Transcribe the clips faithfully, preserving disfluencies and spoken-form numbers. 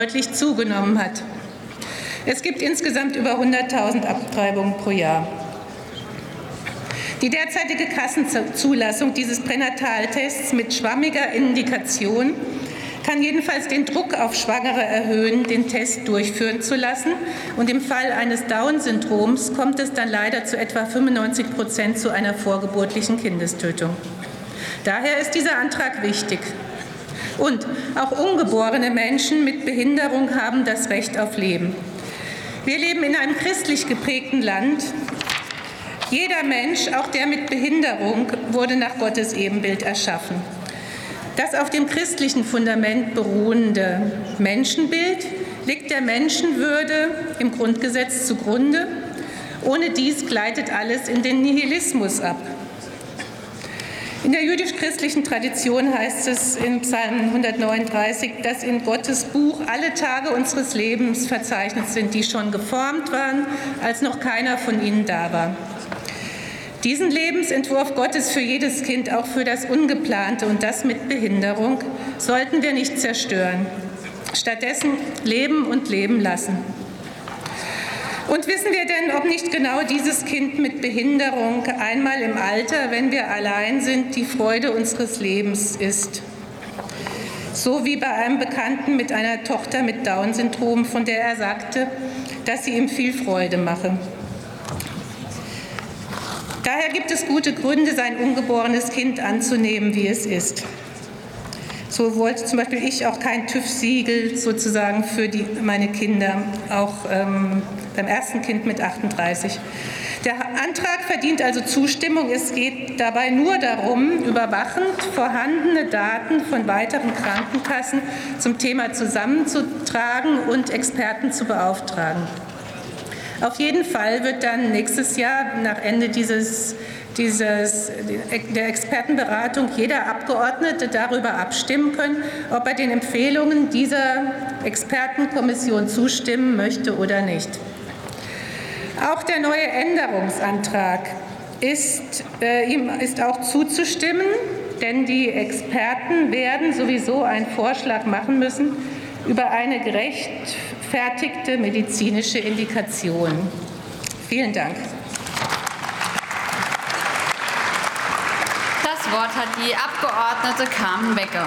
deutlich zugenommen hat. Es gibt insgesamt über hunderttausend Abtreibungen pro Jahr. Die derzeitige Kassenzulassung dieses Pränataltests mit schwammiger Indikation kann jedenfalls den Druck auf Schwangere erhöhen, den Test durchführen zu lassen. Und im Fall eines Down-Syndroms kommt es dann leider zu etwa fünfundneunzig Prozent zu einer vorgeburtlichen Kindestötung. Daher ist dieser Antrag wichtig. Und auch ungeborene Menschen mit Behinderung haben das Recht auf Leben. Wir leben in einem christlich geprägten Land. Jeder Mensch, auch der mit Behinderung, wurde nach Gottes Ebenbild erschaffen. Das auf dem christlichen Fundament beruhende Menschenbild liegt der Menschenwürde im Grundgesetz zugrunde. Ohne dies gleitet alles in den Nihilismus ab. In der jüdisch-christlichen Tradition heißt es in Psalm hundertneununddreißig, dass in Gottes Buch alle Tage unseres Lebens verzeichnet sind, die schon geformt waren, als noch keiner von ihnen da war. Diesen Lebensentwurf Gottes für jedes Kind, auch für das Ungeplante und das mit Behinderung, sollten wir nicht zerstören. Stattdessen leben und leben lassen. Und wissen wir denn, ob nicht genau dieses Kind mit Behinderung einmal im Alter, wenn wir allein sind, die Freude unseres Lebens ist? So wie bei einem Bekannten mit einer Tochter mit Down-Syndrom, von der er sagte, dass sie ihm viel Freude mache. Daher gibt es gute Gründe, sein ungeborenes Kind anzunehmen, wie es ist. So wollte zum Beispiel ich auch kein TÜV-Siegel sozusagen für die, meine Kinder, auch ähm, beim ersten Kind mit achtunddreißig. Der Antrag verdient also Zustimmung. Es geht dabei nur darum, überwachend vorhandene Daten von weiteren Krankenkassen zum Thema zusammenzutragen und Experten zu beauftragen. Auf jeden Fall wird dann nächstes Jahr nach Ende dieses, dieses, der Expertenberatung jeder Abgeordnete darüber abstimmen können, ob er den Empfehlungen dieser Expertenkommission zustimmen möchte oder nicht. Auch der neue Änderungsantrag ist, äh, ihm ist auch zuzustimmen, denn die Experten werden sowieso einen Vorschlag machen müssen über eine gerechtfertigte medizinische Indikation. Vielen Dank. Das Wort hat die Abgeordnete Carmen Becker.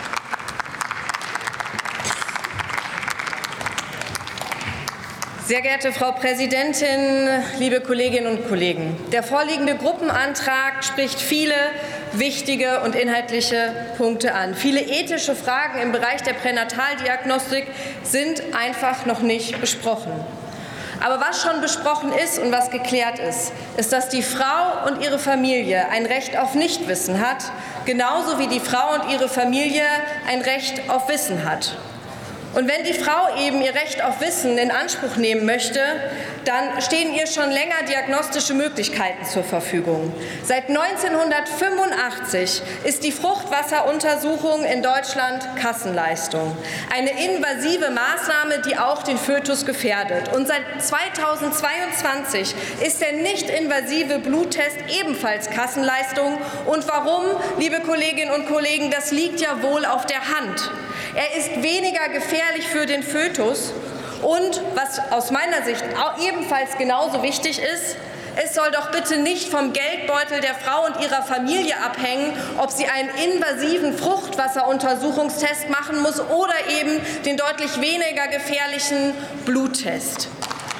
Sehr geehrte Frau Präsidentin, liebe Kolleginnen und Kollegen! Der vorliegende Gruppenantrag spricht viele wichtige und inhaltliche Punkte an. Viele ethische Fragen im Bereich der Pränataldiagnostik sind einfach noch nicht besprochen. Aber was schon besprochen ist und was geklärt ist, ist, dass die Frau und ihre Familie ein Recht auf Nichtwissen hat, genauso wie die Frau und ihre Familie ein Recht auf Wissen hat. Und wenn die Frau eben ihr Recht auf Wissen in Anspruch nehmen möchte, dann stehen ihr schon länger diagnostische Möglichkeiten zur Verfügung. Seit neunzehnhundertfünfundachtzig ist die Fruchtwasseruntersuchung in Deutschland Kassenleistung. Eine invasive Maßnahme, die auch den Fötus gefährdet. Und seit zweitausendzweiundzwanzig ist der nicht-invasive Bluttest ebenfalls Kassenleistung. Und warum, liebe Kolleginnen und Kollegen, das liegt ja wohl auf der Hand. Er ist weniger gefährlich für den Fötus und, was aus meiner Sicht auch ebenfalls genauso wichtig ist, es soll doch bitte nicht vom Geldbeutel der Frau und ihrer Familie abhängen, ob sie einen invasiven Fruchtwasseruntersuchungstest machen muss oder eben den deutlich weniger gefährlichen Bluttest.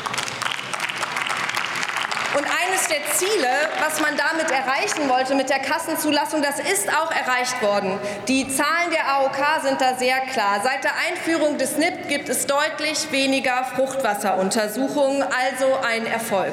Und eines der Ziele, was man damit erreichen wollte mit der Kassenzulassung, das ist auch erreicht worden. Die Zahlen der A O K sind da sehr klar. Seit der Einführung des N I P gibt es deutlich weniger Fruchtwasseruntersuchungen, also ein Erfolg.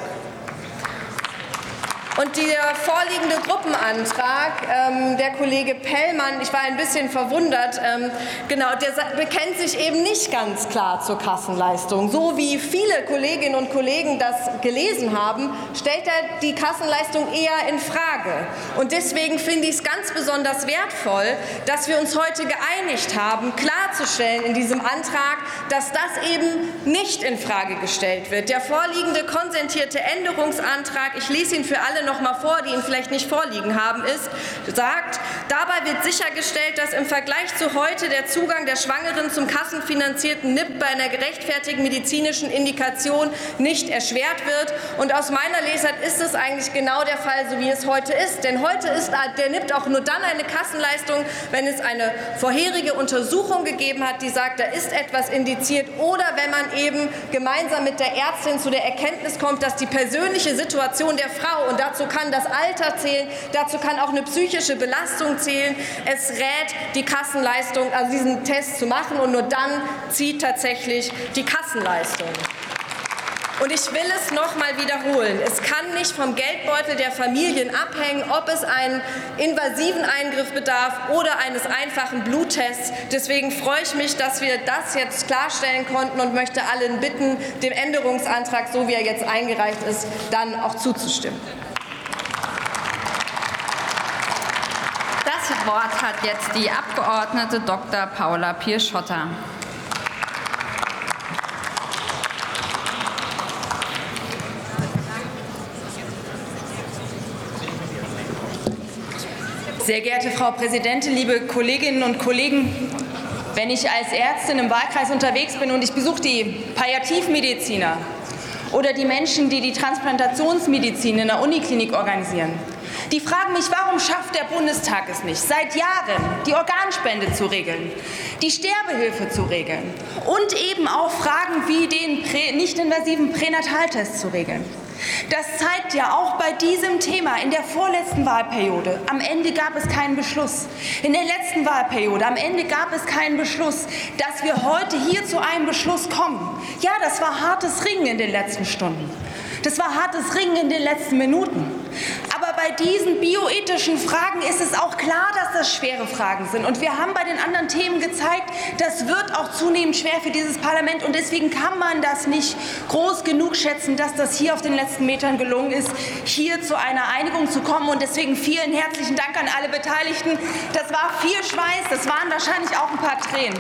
Und der vorliegende Gruppenantrag, ähm, der Kollege Pellmann, ich war ein bisschen verwundert, ähm, genau, der bekennt sich eben nicht ganz klar zur Kassenleistung. So wie viele Kolleginnen und Kollegen das gelesen haben, stellt er die Kassenleistung eher in Frage. Und deswegen finde ich es ganz besonders wertvoll, dass wir uns heute geeinigt haben, klar klarzustellen in diesem Antrag, dass das eben nicht in Frage gestellt wird. Der vorliegende konsentierte Änderungsantrag, ich lese ihn für alle noch mal vor, die ihn vielleicht nicht vorliegen haben, ist, sagt, dabei wird sichergestellt, dass im Vergleich zu heute der Zugang der Schwangeren zum kassenfinanzierten N I P bei einer gerechtfertigten medizinischen Indikation nicht erschwert wird. Und aus meiner Lesart ist es eigentlich genau der Fall, so wie es heute ist. Denn heute ist der N I P auch nur dann eine Kassenleistung, wenn es eine vorherige Untersuchung gegeben hat, die sagt, da ist etwas indiziert, oder wenn man eben gemeinsam mit der Ärztin zu der Erkenntnis kommt, dass die persönliche Situation der Frau, und dazu kann das Alter zählen, dazu kann auch eine psychische Belastung zählen, es rät, die Kassenleistung, also diesen Test zu machen, und nur dann zieht tatsächlich die Kassenleistung. Und ich will es noch mal wiederholen. Es kann nicht vom Geldbeutel der Familien abhängen, ob es einen invasiven Eingriff bedarf oder eines einfachen Bluttests. Deswegen freue ich mich, dass wir das jetzt klarstellen konnten, und möchte allen bitten, dem Änderungsantrag, so wie er jetzt eingereicht ist, dann auch zuzustimmen. Das Wort hat jetzt die Abgeordnete Doktor Paula Pier-Schotter. Sehr geehrte Frau Präsidentin, liebe Kolleginnen und Kollegen! Wenn ich als Ärztin im Wahlkreis unterwegs bin und ich besuche die Palliativmediziner oder die Menschen, die die Transplantationsmedizin in der Uniklinik organisieren, die fragen mich, warum schafft der Bundestag es nicht, seit Jahren die Organspende zu regeln, die Sterbehilfe zu regeln und eben auch Fragen wie den nicht-invasiven Pränataltest zu regeln. Das zeigt ja auch bei diesem Thema in der vorletzten Wahlperiode, am Ende gab es keinen Beschluss. In der letzten Wahlperiode, am Ende gab es keinen Beschluss, dass wir heute hier zu einem Beschluss kommen. Ja, das war hartes Ringen in den letzten Stunden. Das war hartes Ringen in den letzten Minuten. Aber bei diesen bioethischen Fragen ist es auch klar, dass das schwere Fragen sind. Und wir haben bei den anderen Themen gezeigt, das wird auch zunehmend schwer für dieses Parlament. Und deswegen kann man das nicht groß genug schätzen, dass das hier auf den letzten Metern gelungen ist, hier zu einer Einigung zu kommen. Und deswegen vielen herzlichen Dank an alle Beteiligten. Das war viel Schweiß, das waren wahrscheinlich auch ein paar Tränen.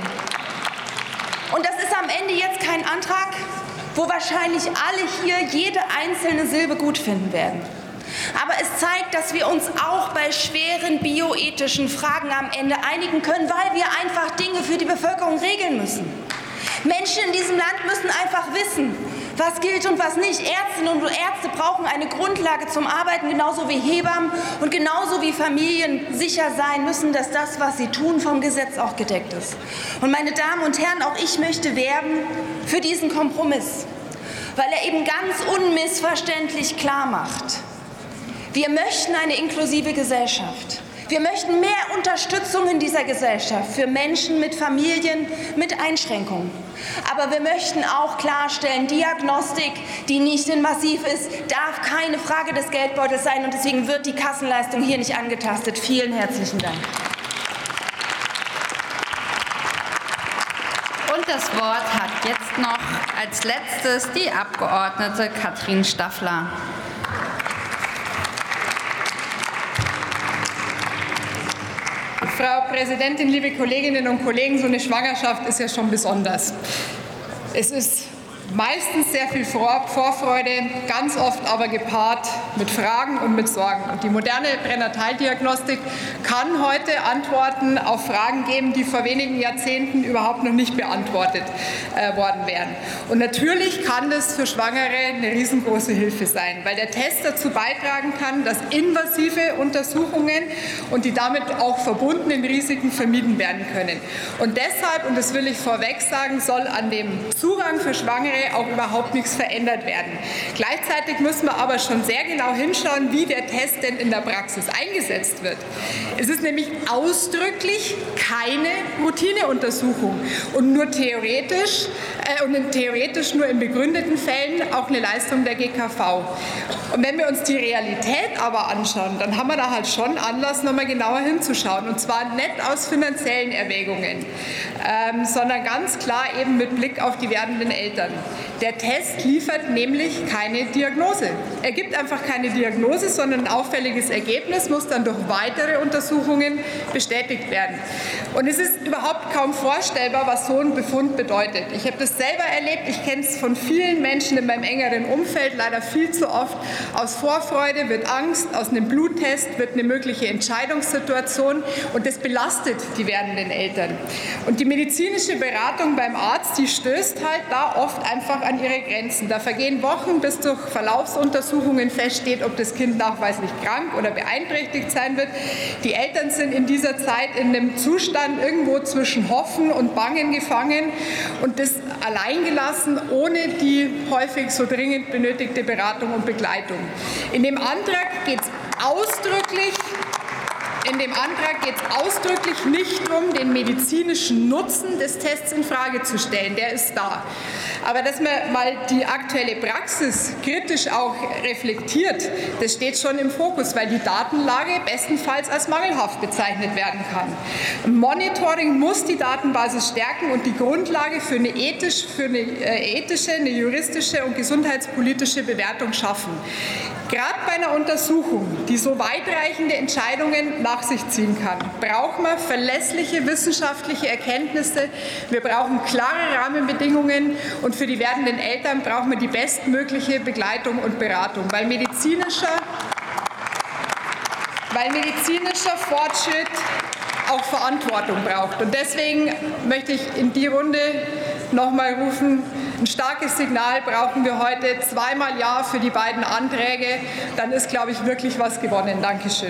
Und das ist am Ende jetzt kein Antrag, wo wahrscheinlich alle hier jede einzelne Silbe gut finden werden. Aber es zeigt, dass wir uns auch bei schweren bioethischen Fragen am Ende einigen können, weil wir einfach Dinge für die Bevölkerung regeln müssen. Menschen in diesem Land müssen einfach wissen, was gilt und was nicht. Ärztinnen und Ärzte brauchen eine Grundlage zum Arbeiten, genauso wie Hebammen und genauso wie Familien sicher sein müssen, dass das, was sie tun, vom Gesetz auch gedeckt ist. Und meine Damen und Herren, auch ich möchte werben für diesen Kompromiss, weil er eben ganz unmissverständlich klar macht: Wir möchten eine inklusive Gesellschaft. Wir möchten mehr Unterstützung in dieser Gesellschaft für Menschen mit Familien mit Einschränkungen. Aber wir möchten auch klarstellen, Diagnostik, die nicht invasiv ist, darf keine Frage des Geldbeutels sein. Und deswegen wird die Kassenleistung hier nicht angetastet. Vielen herzlichen Dank. Und das Wort hat jetzt noch als letztes die Abgeordnete Katrin Staffler. Frau Präsidentin, liebe Kolleginnen und Kollegen, so eine Schwangerschaft ist ja schon besonders. Es ist meistens sehr viel Vorfreude, ganz oft aber gepaart mit Fragen und mit Sorgen. Und die moderne Pränataldiagnostik kann heute Antworten auf Fragen geben, die vor wenigen Jahrzehnten überhaupt noch nicht beantwortet äh, worden wären. Und natürlich kann das für Schwangere eine riesengroße Hilfe sein, weil der Test dazu beitragen kann, dass invasive Untersuchungen und die damit auch verbundenen Risiken vermieden werden können. Und deshalb, und das will ich vorweg sagen, soll an dem Zugang für Schwangere auch überhaupt nichts verändert werden. Gleichzeitig müssen wir aber schon sehr genau hinschauen, wie der Test denn in der Praxis eingesetzt wird. Es ist nämlich ausdrücklich keine Routineuntersuchung und nur theoretisch äh, und in theoretisch nur in begründeten Fällen auch eine Leistung der G K V. Und wenn wir uns die Realität aber anschauen, dann haben wir da halt schon Anlass, nochmal genauer hinzuschauen. Und zwar nicht aus finanziellen Erwägungen, ähm, sondern ganz klar eben mit Blick auf die werdenden Eltern. Der Test liefert nämlich keine Diagnose. Er gibt einfach keine Diagnose, sondern ein auffälliges Ergebnis muss dann durch weitere Untersuchungen bestätigt werden. Und es ist überhaupt kaum vorstellbar, was so ein Befund bedeutet. Ich habe das selber erlebt, ich kenne es von vielen Menschen in meinem engeren Umfeld, leider viel zu oft. Aus Vorfreude wird Angst, aus einem Bluttest wird eine mögliche Entscheidungssituation und das belastet die werdenden Eltern. Und die medizinische Beratung beim Arzt, die stößt halt da oft einfach an ihre Grenzen. Da vergehen Wochen, bis durch Verlaufsuntersuchungen feststeht, ob das Kind nachweislich krank oder beeinträchtigt sein wird. Die Eltern sind in dieser Zeit in einem Zustand irgendwo zwischen Hoffen und Bangen gefangen und das alleingelassen, ohne die häufig so dringend benötigte Beratung und Begleitung. In dem Antrag geht es ausdrücklich In dem Antrag geht es ausdrücklich nicht darum, den medizinischen Nutzen des Tests in Frage zu stellen. Der ist da. Aber dass man mal die aktuelle Praxis kritisch auch reflektiert, das steht schon im Fokus, weil die Datenlage bestenfalls als mangelhaft bezeichnet werden kann. Monitoring muss die Datenbasis stärken und die Grundlage für eine, ethisch, für eine äh, ethische, eine juristische und gesundheitspolitische Bewertung schaffen. Gerade bei einer Untersuchung, die so weitreichende Entscheidungen nach sich ziehen kann, braucht man verlässliche wissenschaftliche Erkenntnisse. Wir brauchen klare Rahmenbedingungen und für die werdenden Eltern brauchen wir die bestmögliche Begleitung und Beratung, weil medizinischer, weil medizinischer Fortschritt auch Verantwortung braucht. Und deswegen möchte ich in die Runde noch mal rufen, ein starkes Signal brauchen wir heute, zweimal Ja für die beiden Anträge, dann ist, glaube ich, wirklich was gewonnen. Dankeschön.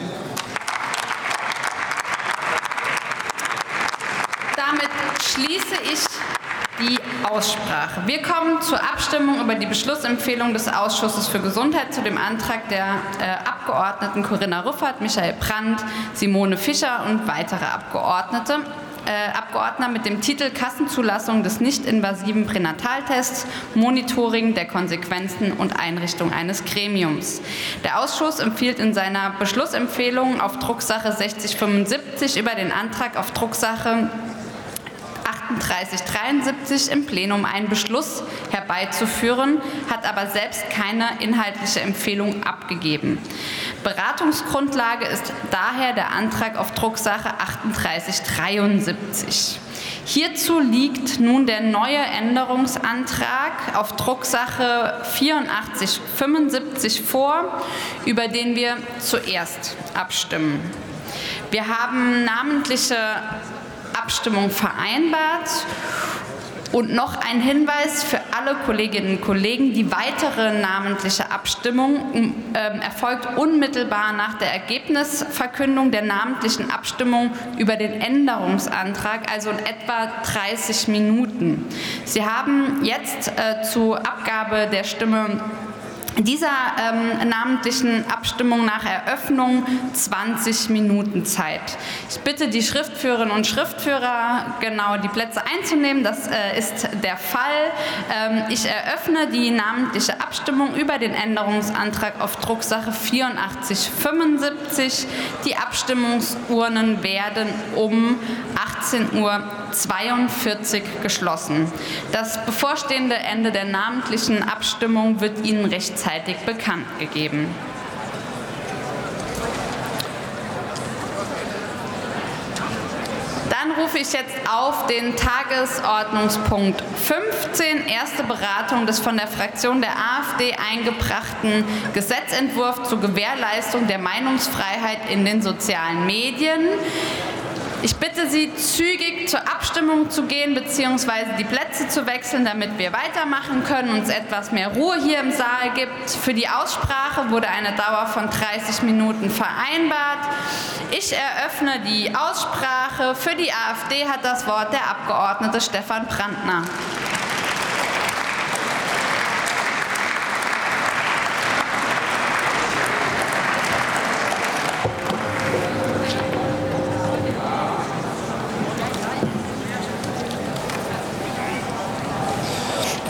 Damit schließe ich die Aussprache. Wir kommen zur Abstimmung über die Beschlussempfehlung des Ausschusses für Gesundheit zu dem Antrag der äh, Abgeordneten Corinna Ruffert, Michael Brandt, Simone Fischer und weitere Abgeordnete. Äh, Abgeordneter mit dem Titel Kassenzulassung des nicht-invasiven Pränataltests, Monitoring der Konsequenzen und Einrichtung eines Gremiums. Der Ausschuss empfiehlt in seiner Beschlussempfehlung auf Drucksache sechzig fünfundsiebzig über den Antrag auf Drucksache achtunddreißig dreiundsiebzig im Plenum einen Beschluss herbeizuführen, hat aber selbst keine inhaltliche Empfehlung abgegeben. Beratungsgrundlage ist daher der Antrag auf Drucksache achtunddreißig dreiundsiebzig. Hierzu liegt nun der neue Änderungsantrag auf Drucksache vierundachtzig fünfundsiebzig vor, über den wir zuerst abstimmen. Wir haben namentliche Abstimmung vereinbart. Und noch ein Hinweis für alle Kolleginnen und Kollegen: Die weitere namentliche Abstimmung äh, erfolgt unmittelbar nach der Ergebnisverkündung der namentlichen Abstimmung über den Änderungsantrag, also in etwa dreißig Minuten. Sie haben jetzt äh, zur Abgabe der Stimme dieser ähm, namentlichen Abstimmung nach Eröffnung zwanzig Minuten Zeit. Ich bitte die Schriftführerinnen und Schriftführer, genau die Plätze einzunehmen. Das äh, ist der Fall. Ähm, ich eröffne die namentliche Abstimmung über den Änderungsantrag auf Drucksache vierundachtzig fünfundsiebzig. Die Abstimmungsurnen werden um achtzehn Uhr zweiundvierzig geschlossen. Das bevorstehende Ende der namentlichen Abstimmung wird Ihnen rechtzeitig bekannt gegeben. Dann rufe ich jetzt auf den Tagesordnungspunkt fünfzehn, erste Beratung des von der Fraktion der AfD eingebrachten Gesetzentwurfs zur Gewährleistung der Meinungsfreiheit in den sozialen Medien. Ich bitte Sie, zügig zur Abstimmung zu gehen bzw. die Plätze zu wechseln, damit wir weitermachen können und es etwas mehr Ruhe hier im Saal gibt. Für die Aussprache wurde eine Dauer von dreißig Minuten vereinbart. Ich eröffne die Aussprache. Für die AfD hat das Wort der Abgeordnete Stefan Brandner.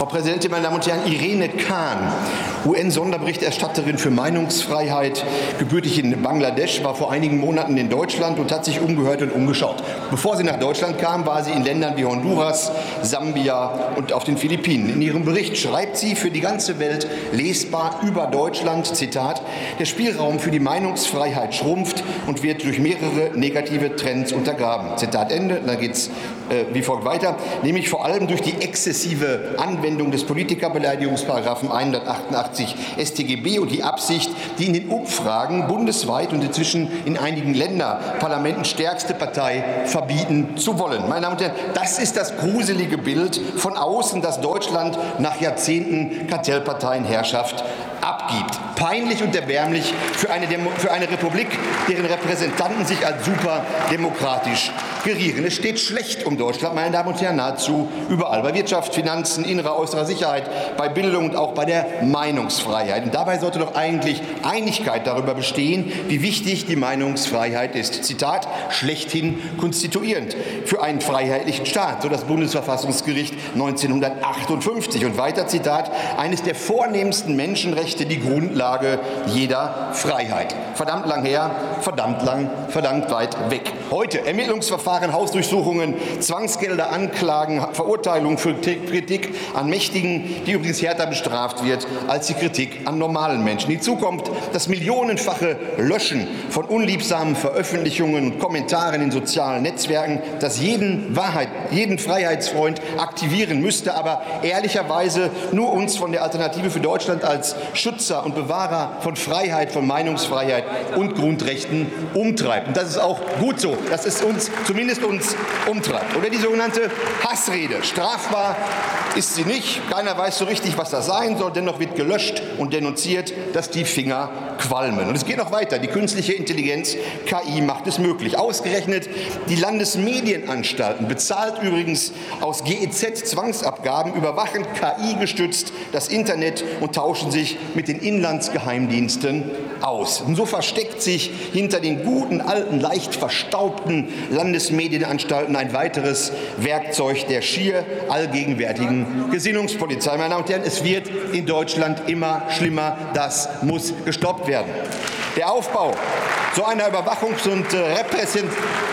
Frau Präsidentin, meine Damen und Herren, Irene Khan, U N-Sonderberichterstatterin für Meinungsfreiheit, gebürtig in Bangladesch, war vor einigen Monaten in Deutschland und hat sich umgehört und umgeschaut. Bevor sie nach Deutschland kam, war sie in Ländern wie Honduras, Sambia und auf den Philippinen. In ihrem Bericht schreibt sie für die ganze Welt lesbar über Deutschland, Zitat, der Spielraum für die Meinungsfreiheit schrumpft und wird durch mehrere negative Trends untergraben. Zitat Ende. Da geht es äh, wie folgt weiter, nämlich vor allem durch die exzessive Anwendung des Politikerbeleidigungsparagraphen hundertachtundachtzig S t G B und die Absicht, die in den Umfragen bundesweit und inzwischen in einigen Länderparlamenten stärkste Partei verbieten zu wollen. Meine Damen und Herren, das ist das gruselige Bild von außen, das Deutschland nach Jahrzehnten Kartellparteienherrschaft abgibt. Peinlich und erbärmlich für eine, Demo für eine Republik, deren Repräsentanten sich als superdemokratisch gerieren. Es steht schlecht um Deutschland, meine Damen und Herren, nahezu überall. Bei Wirtschaft, Finanzen, innerer, äußerer Sicherheit, bei Bildung und auch bei der Meinungsfreiheit. Und dabei sollte doch eigentlich Einigkeit darüber bestehen, wie wichtig die Meinungsfreiheit ist. Zitat, schlechthin konstituierend für einen freiheitlichen Staat, so das Bundesverfassungsgericht neunzehnhundertachtundfünfzig. Und weiter, Zitat, eines der vornehmsten Menschenrechte, die Grundlage jeder Freiheit. Verdammt lang her, verdammt lang, verdammt weit weg. Heute Ermittlungsverfahren, Hausdurchsuchungen, Zwangsgelder, Anklagen, Verurteilungen für Kritik an Mächtigen, die übrigens härter bestraft wird als die Kritik an normalen Menschen. Hinzu kommt das millionenfache Löschen von unliebsamen Veröffentlichungen und Kommentaren in sozialen Netzwerken, das jeden Wahrheit, jeden Freiheitsfreund aktivieren müsste, aber ehrlicherweise nur uns von der Alternative für Deutschland als Schützer und Bewahrer von Freiheit, von Meinungsfreiheit und Grundrechten umtreibt. Und das ist auch gut so, dass es uns, zumindest uns, umtreibt. Oder die sogenannte Hassrede. Strafbar ist sie nicht. Keiner weiß so richtig, was das sein soll. Dennoch wird gelöscht und denunziert, dass die Finger qualmen. Und es geht noch weiter. Die künstliche Intelligenz, K I, macht es möglich. Ausgerechnet die Landesmedienanstalten, bezahlt übrigens aus G E Z-Zwangsabgaben, überwachen K I gestützt das Internet und tauschen sich mit den Inlandsgeheimdiensten aus. Und so versteckt sich hinter den guten, alten, leicht verstaubten Landesmedienanstalten ein weiteres Werkzeug der schier allgegenwärtigen Gesinnungspolizei. Meine Damen und Herren, es wird in Deutschland immer schlimmer. Das muss gestoppt werden. Der Aufbau so einer Überwachungs- und Repression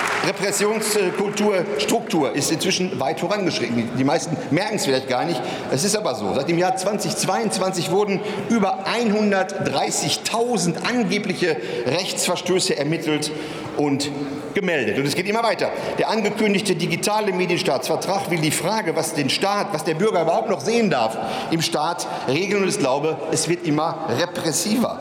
Repressionskultur, Struktur ist inzwischen weit vorangeschritten. Die meisten merken es vielleicht gar nicht. Es ist aber so. Seit dem Jahr zweitausendzweiundzwanzig wurden über hundertdreißigtausend angebliche Rechtsverstöße ermittelt und gemeldet. Und es geht immer weiter. Der angekündigte digitale Medienstaatsvertrag will die Frage, was den Staat, was der Bürger überhaupt noch sehen darf, im Staat regeln. Und ich glaube, es wird immer repressiver.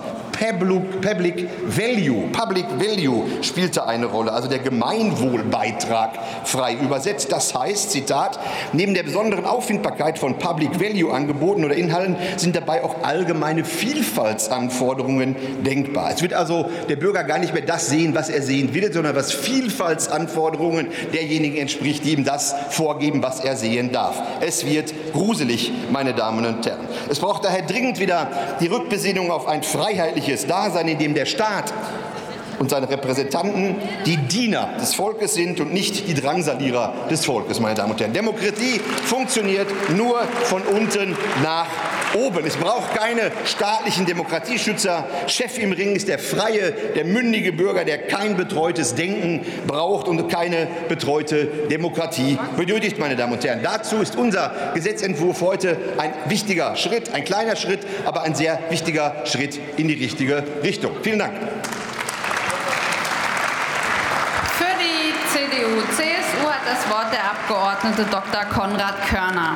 Public Value, Public Value spielte eine Rolle, also der Gemeinwohlbeitrag frei übersetzt. Das heißt, Zitat, neben der besonderen Auffindbarkeit von Public Value Angeboten oder Inhalten sind dabei auch allgemeine Vielfaltsanforderungen denkbar. Es wird also der Bürger gar nicht mehr das sehen, was er sehen will, sondern was Vielfaltsanforderungen derjenigen entspricht, die ihm das vorgeben, was er sehen darf. Es wird gruselig, meine Damen und Herren. Es braucht daher dringend wieder die Rückbesinnung auf ein freiheitliches Dasein, in dem der Staat und seine Repräsentanten die Diener des Volkes sind und nicht die Drangsalierer des Volkes, meine Damen und Herren. Demokratie funktioniert nur von unten nach oben. Es braucht keine staatlichen Demokratieschützer. Chef im Ring ist der freie, der mündige Bürger, der kein betreutes Denken braucht und keine betreute Demokratie benötigt, meine Damen und Herren. Dazu ist unser Gesetzentwurf heute ein wichtiger Schritt, ein kleiner Schritt, aber ein sehr wichtiger Schritt in die richtige Richtung. Vielen Dank. Für die C D U C S U hat das Wort der Abgeordnete Doktor Konrad Körner.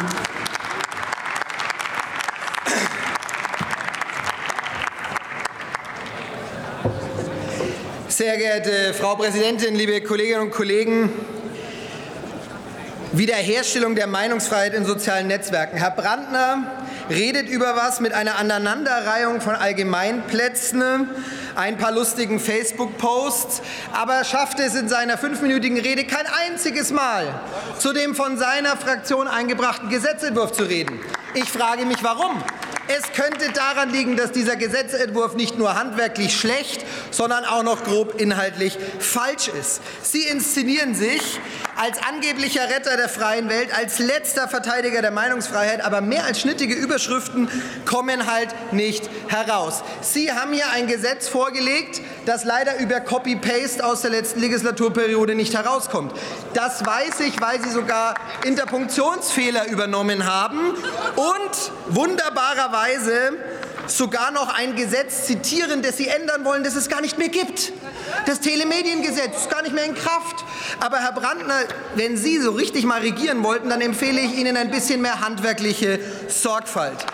Sehr geehrte Frau Präsidentin, liebe Kolleginnen und Kollegen! Wiederherstellung der Meinungsfreiheit in sozialen Netzwerken. Herr Brandner redet über was mit einer Aneinanderreihung von Allgemeinplätzen, ein paar lustigen Facebook-Posts, aber schafft es in seiner fünfminütigen Rede kein einziges Mal, zu dem von seiner Fraktion eingebrachten Gesetzentwurf zu reden. Ich frage mich, warum. Es könnte daran liegen, dass dieser Gesetzentwurf nicht nur handwerklich schlecht, sondern auch noch grob inhaltlich falsch ist. Sie inszenieren sich als angeblicher Retter der freien Welt, als letzter Verteidiger der Meinungsfreiheit, aber mehr als schnittige Überschriften kommen halt nicht heraus. Sie haben hier ein Gesetz vorgelegt, das leider über Copy-Paste aus der letzten Legislaturperiode nicht herauskommt. Das weiß ich, weil Sie sogar Interpunktionsfehler übernommen haben und wunderbarerweise sogar noch ein Gesetz zitieren, das Sie ändern wollen, das es gar nicht mehr gibt. Das Telemediengesetz ist gar nicht mehr in Kraft. Aber Herr Brandner, wenn Sie so richtig mal regieren wollten, dann empfehle ich Ihnen ein bisschen mehr handwerkliche Sorgfalt.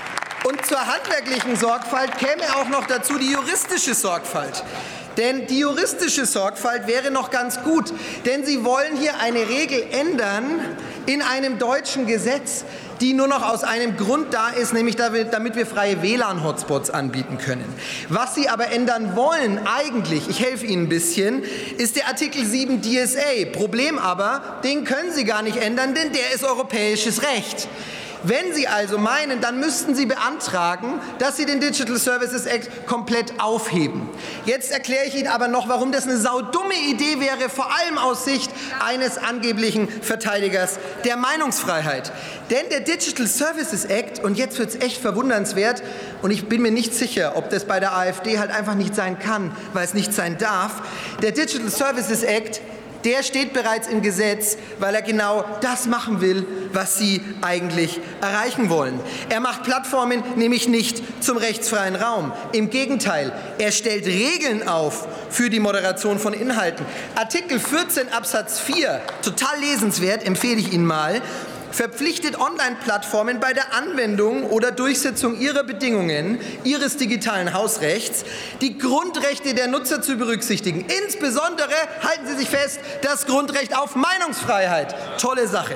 Und zur handwerklichen Sorgfalt käme auch noch dazu die juristische Sorgfalt. Denn die juristische Sorgfalt wäre noch ganz gut, denn Sie wollen hier eine Regel ändern in einem deutschen Gesetz, die nur noch aus einem Grund da ist, nämlich damit wir freie W L A N-Hotspots anbieten können. Was Sie aber ändern wollen, eigentlich, ich helfe Ihnen ein bisschen, ist der Artikel sieben D S A. Problem aber, den können Sie gar nicht ändern, denn der ist europäisches Recht. Wenn Sie also meinen, dann müssten Sie beantragen, dass Sie den Digital Services Act komplett aufheben. Jetzt erkläre ich Ihnen aber noch, warum das eine saudumme Idee wäre, vor allem aus Sicht eines angeblichen Verteidigers der Meinungsfreiheit. Denn der Digital Services Act, und jetzt wird es echt verwundernswert, und ich bin mir nicht sicher, ob das bei der AfD halt einfach nicht sein kann, weil es nicht sein darf, der Digital Services Act, der steht bereits im Gesetz, weil er genau das machen will, was Sie eigentlich erreichen wollen. Er macht Plattformen nämlich nicht zum rechtsfreien Raum. Im Gegenteil, er stellt Regeln auf für die Moderation von Inhalten. Artikel vierzehn Absatz vier, total lesenswert, empfehle ich Ihnen mal, verpflichtet Online-Plattformen bei der Anwendung oder Durchsetzung ihrer Bedingungen ihres digitalen Hausrechts, die Grundrechte der Nutzer zu berücksichtigen. Insbesondere, halten Sie sich fest, das Grundrecht auf Meinungsfreiheit. Tolle Sache.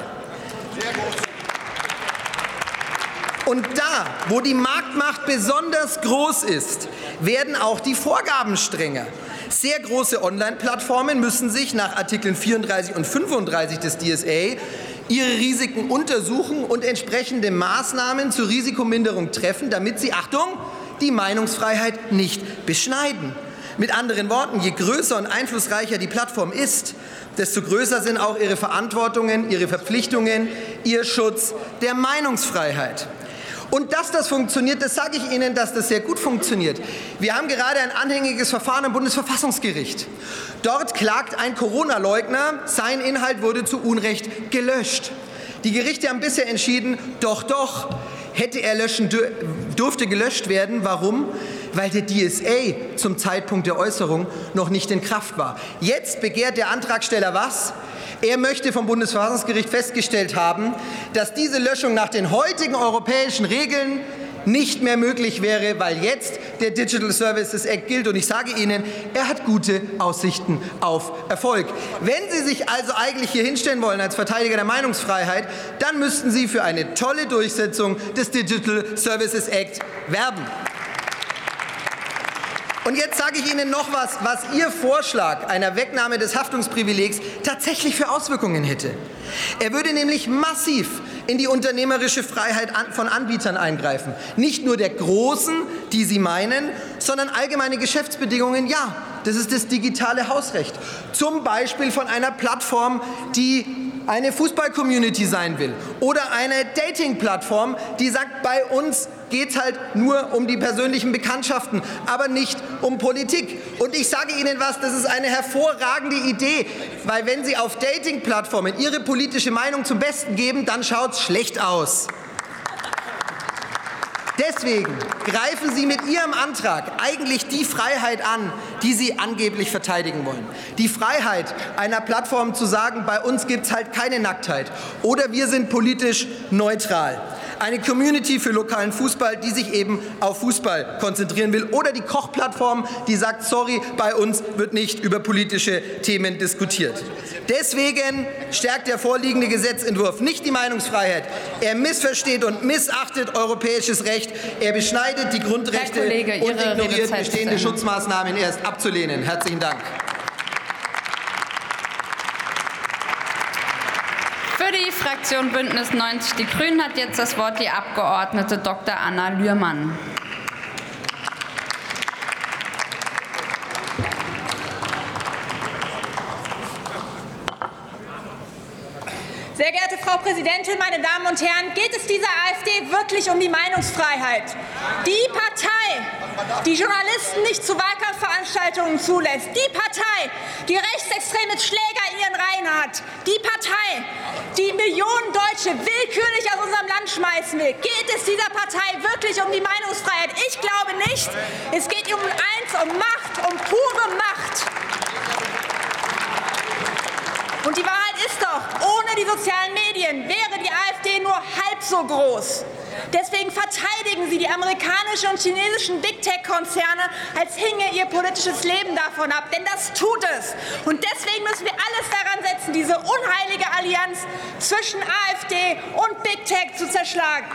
Und da, wo die Marktmacht besonders groß ist, werden auch die Vorgaben strenger. Sehr große Online-Plattformen müssen sich nach Artikeln vierunddreißig und fünfunddreißig des D S A ihre Risiken untersuchen und entsprechende Maßnahmen zur Risikominderung treffen, damit sie, Achtung, die Meinungsfreiheit nicht beschneiden. Mit anderen Worten, je größer und einflussreicher die Plattform ist, desto größer sind auch ihre Verantwortungen, ihre Verpflichtungen, ihr Schutz der Meinungsfreiheit. Und dass das funktioniert, das sage ich Ihnen, dass das sehr gut funktioniert. Wir haben gerade ein anhängiges Verfahren am Bundesverfassungsgericht. Dort klagt ein Corona-Leugner, sein Inhalt wurde zu Unrecht gelöscht. Die Gerichte haben bisher entschieden, doch, doch, hätte er löschen, durfte gelöscht werden. Warum? Weil der D S A zum Zeitpunkt der Äußerung noch nicht in Kraft war. Jetzt begehrt der Antragsteller was? Er möchte vom Bundesverfassungsgericht festgestellt haben, dass diese Löschung nach den heutigen europäischen Regeln nicht mehr möglich wäre, weil jetzt der Digital Services Act gilt. Und ich sage Ihnen, er hat gute Aussichten auf Erfolg. Wenn Sie sich also eigentlich hier hinstellen wollen als Verteidiger der Meinungsfreiheit, dann müssten Sie für eine tolle Durchsetzung des Digital Services Act werben. Und jetzt sage ich Ihnen noch was, was Ihr Vorschlag einer Wegnahme des Haftungsprivilegs tatsächlich für Auswirkungen hätte. Er würde nämlich massiv in die unternehmerische Freiheit von Anbietern eingreifen. Nicht nur der Großen, die Sie meinen, sondern allgemeine Geschäftsbedingungen, ja, das ist das digitale Hausrecht. Zum Beispiel von einer Plattform, die eine Fußball-Community sein will, oder eine Dating-Plattform, die sagt, bei uns geht es halt nur um die persönlichen Bekanntschaften, aber nicht um Politik. Und ich sage Ihnen was, das ist eine hervorragende Idee, weil wenn Sie auf Dating-Plattformen Ihre politische Meinung zum Besten geben, dann schaut es schlecht aus. Deswegen greifen Sie mit Ihrem Antrag eigentlich die Freiheit an, die Sie angeblich verteidigen wollen. Die Freiheit einer Plattform zu sagen, bei uns gibt es halt keine Nacktheit oder wir sind politisch neutral. Eine Community für lokalen Fußball, die sich eben auf Fußball konzentrieren will. Oder die Kochplattform, die sagt, sorry, bei uns wird nicht über politische Themen diskutiert. Deswegen stärkt der vorliegende Gesetzentwurf nicht die Meinungsfreiheit. Er missversteht und missachtet europäisches Recht. Er beschneidet die Grundrechte Kollege, und ignoriert Redezeit bestehende Schutzmaßnahmen erst abzulehnen. Herzlichen Dank. Für die Fraktion Fraktion Bündnis neunzig Die Grünen hat jetzt das Wort die Abgeordnete Doktor Anna Lührmann. Sehr geehrte Frau Präsidentin, meine Damen und Herren, geht es dieser AfD wirklich um die Meinungsfreiheit? Die Partei, die Journalisten nicht zu Wahlkampfveranstaltungen zulässt, die Partei, die rechtsextreme Schläger in ihren Reihen hat, die Partei, die Millionen Deutsche willkürlich aus unserem Land schmeißen will. Geht es dieser Partei wirklich um die Meinungsfreiheit? Ich glaube nicht. Es geht um eins, um Macht, um pure Macht. Und die Wahrheit ist doch, ohne die sozialen Medien wäre die AfD nur halb so groß. Deswegen verteidigen sie die amerikanischen und chinesischen Big-Tech-Konzerne, als hinge ihr politisches Leben davon ab. Denn das tut es. Und deswegen müssen wir alles daran setzen, diese unheilige Allianz zwischen AfD und Big-Tech zu zerschlagen.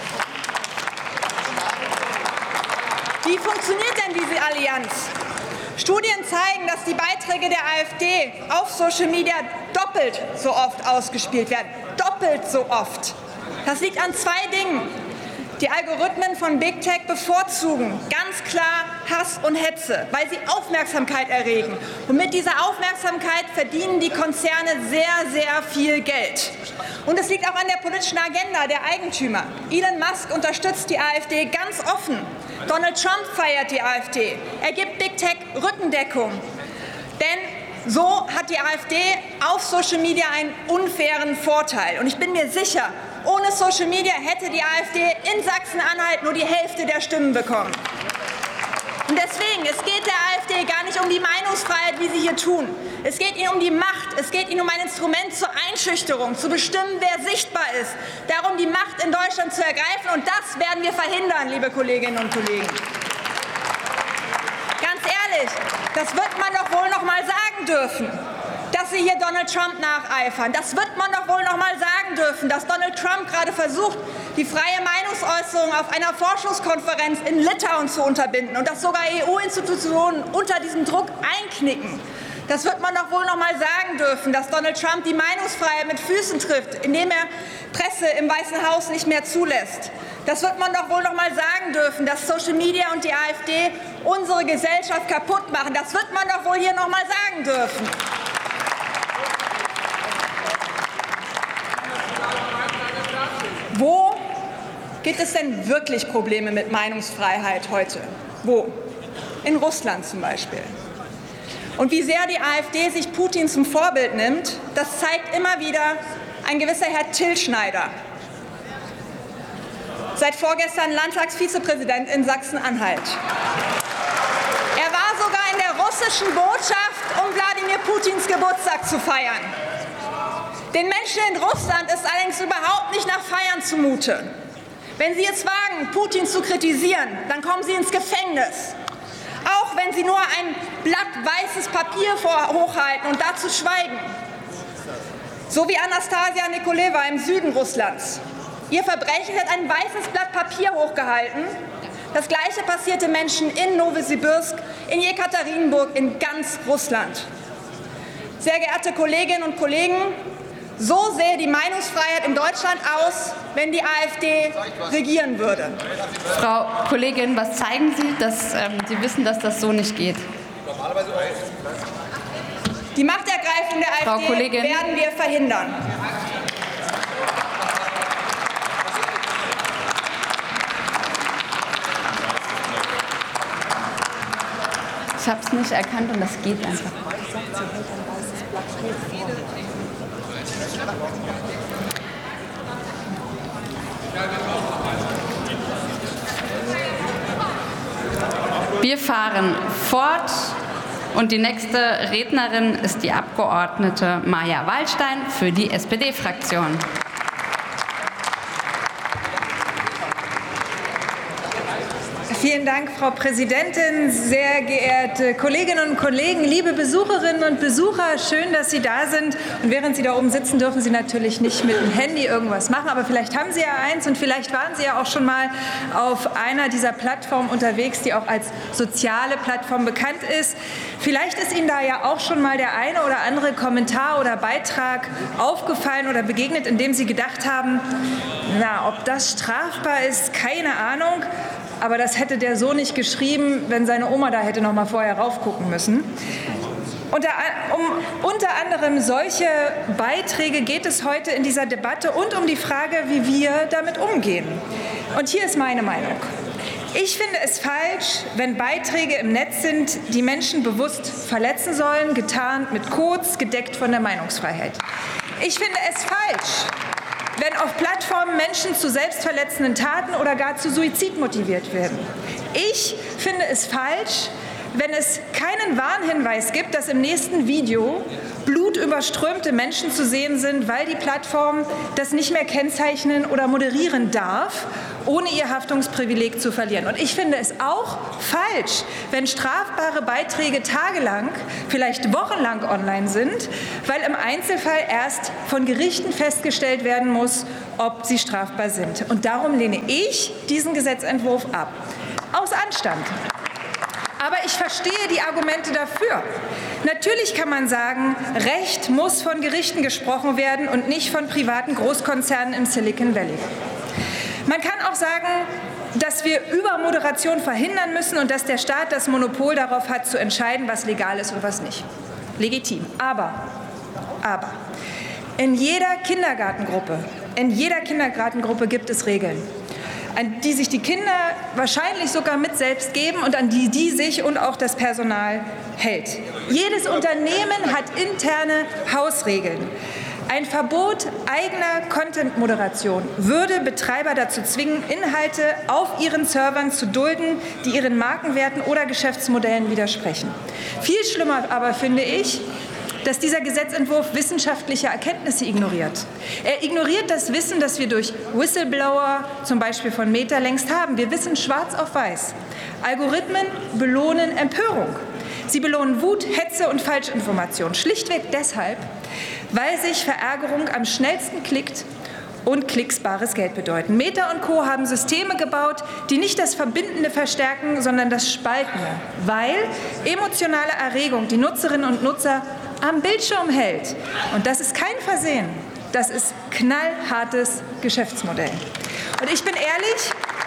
Wie funktioniert denn diese Allianz? Studien zeigen, dass die Beiträge der AfD auf Social Media doppelt so oft ausgespielt werden. Doppelt so oft. Das liegt an zwei Dingen. Die Algorithmen von Big Tech bevorzugen ganz klar Hass und Hetze, weil sie Aufmerksamkeit erregen. Und mit dieser Aufmerksamkeit verdienen die Konzerne sehr, sehr viel Geld. Und es liegt auch an der politischen Agenda der Eigentümer. Elon Musk unterstützt die AfD ganz offen. Donald Trump feiert die AfD. Er gibt Big Tech Rückendeckung. Denn so hat die AfD auf Social Media einen unfairen Vorteil. Und ich bin mir sicher, ohne Social Media hätte die AfD in Sachsen-Anhalt nur die Hälfte der Stimmen bekommen. Und deswegen, es geht der AfD gar nicht um die Meinungsfreiheit, wie sie hier tun. Es geht ihnen um die Macht. Es geht ihnen um ein Instrument zur Einschüchterung, zu bestimmen, wer sichtbar ist. Darum, die Macht in Deutschland zu ergreifen. Und das werden wir verhindern, liebe Kolleginnen und Kollegen. Ganz ehrlich, das wird man doch wohl noch mal sagen dürfen, dass sie hier Donald Trump nacheifern. Das wird man doch wohl noch mal sagen dürfen, dass Donald Trump gerade versucht, die freie Meinungsäußerung auf einer Forschungskonferenz in Litauen zu unterbinden und dass sogar E U-Institutionen unter diesem Druck einknicken. Das wird man doch wohl noch mal sagen dürfen, dass Donald Trump die Meinungsfreiheit mit Füßen trifft, indem er Presse im Weißen Haus nicht mehr zulässt. Das wird man doch wohl noch mal sagen dürfen, dass Social Media und die AfD unsere Gesellschaft kaputt machen. Das wird man doch wohl hier noch mal sagen dürfen. Wo gibt es denn wirklich Probleme mit Meinungsfreiheit heute? Wo? In Russland zum Beispiel. Und wie sehr die AfD sich Putin zum Vorbild nimmt, das zeigt immer wieder ein gewisser Herr Till Schneider. Seit vorgestern Landtagsvizepräsident in Sachsen-Anhalt. Er war sogar in der russischen Botschaft, um Wladimir Putins Geburtstag zu feiern. Den Menschen in Russland ist allerdings überhaupt nicht nach Feiern zumute. Wenn sie es wagen, Putin zu kritisieren, dann kommen sie ins Gefängnis. Auch wenn sie nur ein Blatt weißes Papier hochhalten und dazu schweigen. So wie Anastasia Nikoleva im Süden Russlands. Ihr Verbrechen hat ein weißes Blatt Papier hochgehalten. Das Gleiche passierte Menschen in Nowosibirsk, in Jekaterinburg, in ganz Russland. Sehr geehrte Kolleginnen und Kollegen, so sähe die Meinungsfreiheit in Deutschland aus, wenn die AfD regieren würde. Frau Kollegin, was zeigen Sie, dass ähm, Sie wissen, dass das so nicht geht? Die Machtergreifung der Frau AfD Kollegin. werden wir verhindern. Ich habe es nicht erkannt und das geht einfach. Wir fahren fort und die nächste Rednerin ist die Abgeordnete Maja Wallstein für die S P D-Fraktion. Vielen Dank, Frau Präsidentin, sehr geehrte Kolleginnen und Kollegen, liebe Besucherinnen und Besucher, schön, dass Sie da sind. Und während Sie da oben sitzen, dürfen Sie natürlich nicht mit dem Handy irgendwas machen, aber vielleicht haben Sie ja eins und vielleicht waren Sie ja auch schon mal auf einer dieser Plattformen unterwegs, die auch als soziale Plattform bekannt ist. Vielleicht ist Ihnen da ja auch schon mal der eine oder andere Kommentar oder Beitrag aufgefallen oder begegnet, in dem Sie gedacht haben, na, ob das strafbar ist, keine Ahnung. Aber das hätte der so nicht geschrieben, wenn seine Oma da hätte noch mal vorher raufgucken müssen. Unter, um unter anderem solche Beiträge geht es heute in dieser Debatte und um die Frage, wie wir damit umgehen. Und hier ist meine Meinung. Ich finde es falsch, wenn Beiträge im Netz sind, die Menschen bewusst verletzen sollen, getarnt mit Codes, gedeckt von der Meinungsfreiheit. Ich finde es falsch, wenn auf Plattformen Menschen zu selbstverletzenden Taten oder gar zu Suizid motiviert werden. Ich finde es falsch, wenn es keinen Warnhinweis gibt, dass im nächsten Video blutüberströmte Menschen zu sehen sind, weil die Plattform das nicht mehr kennzeichnen oder moderieren darf, ohne ihr Haftungsprivileg zu verlieren. Und ich finde es auch falsch, wenn strafbare Beiträge tagelang, vielleicht wochenlang online sind, weil im Einzelfall erst von Gerichten festgestellt werden muss, ob sie strafbar sind. Und darum lehne ich diesen Gesetzentwurf ab. Aus Anstand. Aber ich verstehe die Argumente dafür. Natürlich kann man sagen, Recht muss von Gerichten gesprochen werden und nicht von privaten Großkonzernen im Silicon Valley. Man kann auch sagen, dass wir Übermoderation verhindern müssen und dass der Staat das Monopol darauf hat, zu entscheiden, was legal ist und was nicht. Legitim. Aber, aber, in jeder Kindergartengruppe, in jeder Kindergartengruppe gibt es Regeln, an die sich die Kinder wahrscheinlich sogar mit selbst geben und an die die sich und auch das Personal hält. Jedes Unternehmen hat interne Hausregeln. Ein Verbot eigener Content-Moderation würde Betreiber dazu zwingen, Inhalte auf ihren Servern zu dulden, die ihren Markenwerten oder Geschäftsmodellen widersprechen. Viel schlimmer aber finde ich, dass dieser Gesetzentwurf wissenschaftliche Erkenntnisse ignoriert. Er ignoriert das Wissen, das wir durch Whistleblower, zum Beispiel von Meta, längst haben. Wir wissen schwarz auf weiß. Algorithmen belohnen Empörung. Sie belohnen Wut, Hetze und Falschinformation. Schlichtweg deshalb, weil sich Verärgerung am schnellsten klickt und Klicks bares Geld bedeuten. Meta und Co. haben Systeme gebaut, die nicht das Verbindende verstärken, sondern das Spaltende, weil emotionale Erregung die Nutzerinnen und Nutzer am Bildschirm hält. Und das ist kein Versehen, das ist knallhartes Geschäftsmodell. Und ich bin ehrlich,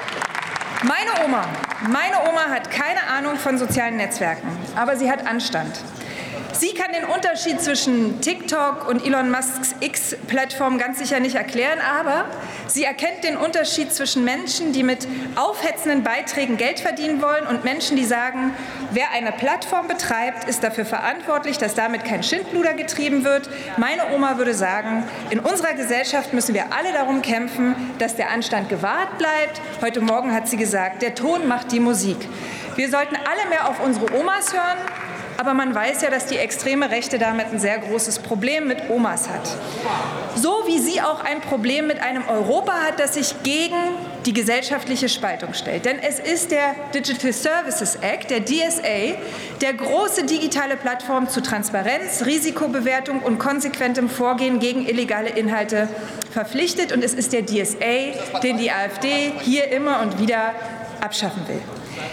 meine Oma, meine Oma hat keine Ahnung von sozialen Netzwerken, aber sie hat Anstand. Sie kann den Unterschied zwischen TikTok und Elon Musks X-Plattform ganz sicher nicht erklären, aber sie erkennt den Unterschied zwischen Menschen, die mit aufhetzenden Beiträgen Geld verdienen wollen, und Menschen, die sagen, wer eine Plattform betreibt, ist dafür verantwortlich, dass damit kein Schindluder getrieben wird. Meine Oma würde sagen, in unserer Gesellschaft müssen wir alle darum kämpfen, dass der Anstand gewahrt bleibt. Heute Morgen hat sie gesagt, der Ton macht die Musik. Wir sollten alle mehr auf unsere Omas hören. Aber man weiß ja, dass die extreme Rechte damit ein sehr großes Problem mit Omas hat. So wie sie auch ein Problem mit einem Europa hat, das sich gegen die gesellschaftliche Spaltung stellt. Denn es ist der Digital Services Act, der D S A, der große digitale Plattform zu Transparenz, Risikobewertung und konsequentem Vorgehen gegen illegale Inhalte verpflichtet. Und es ist der D S A, den die AfD hier immer und wieder abschaffen will.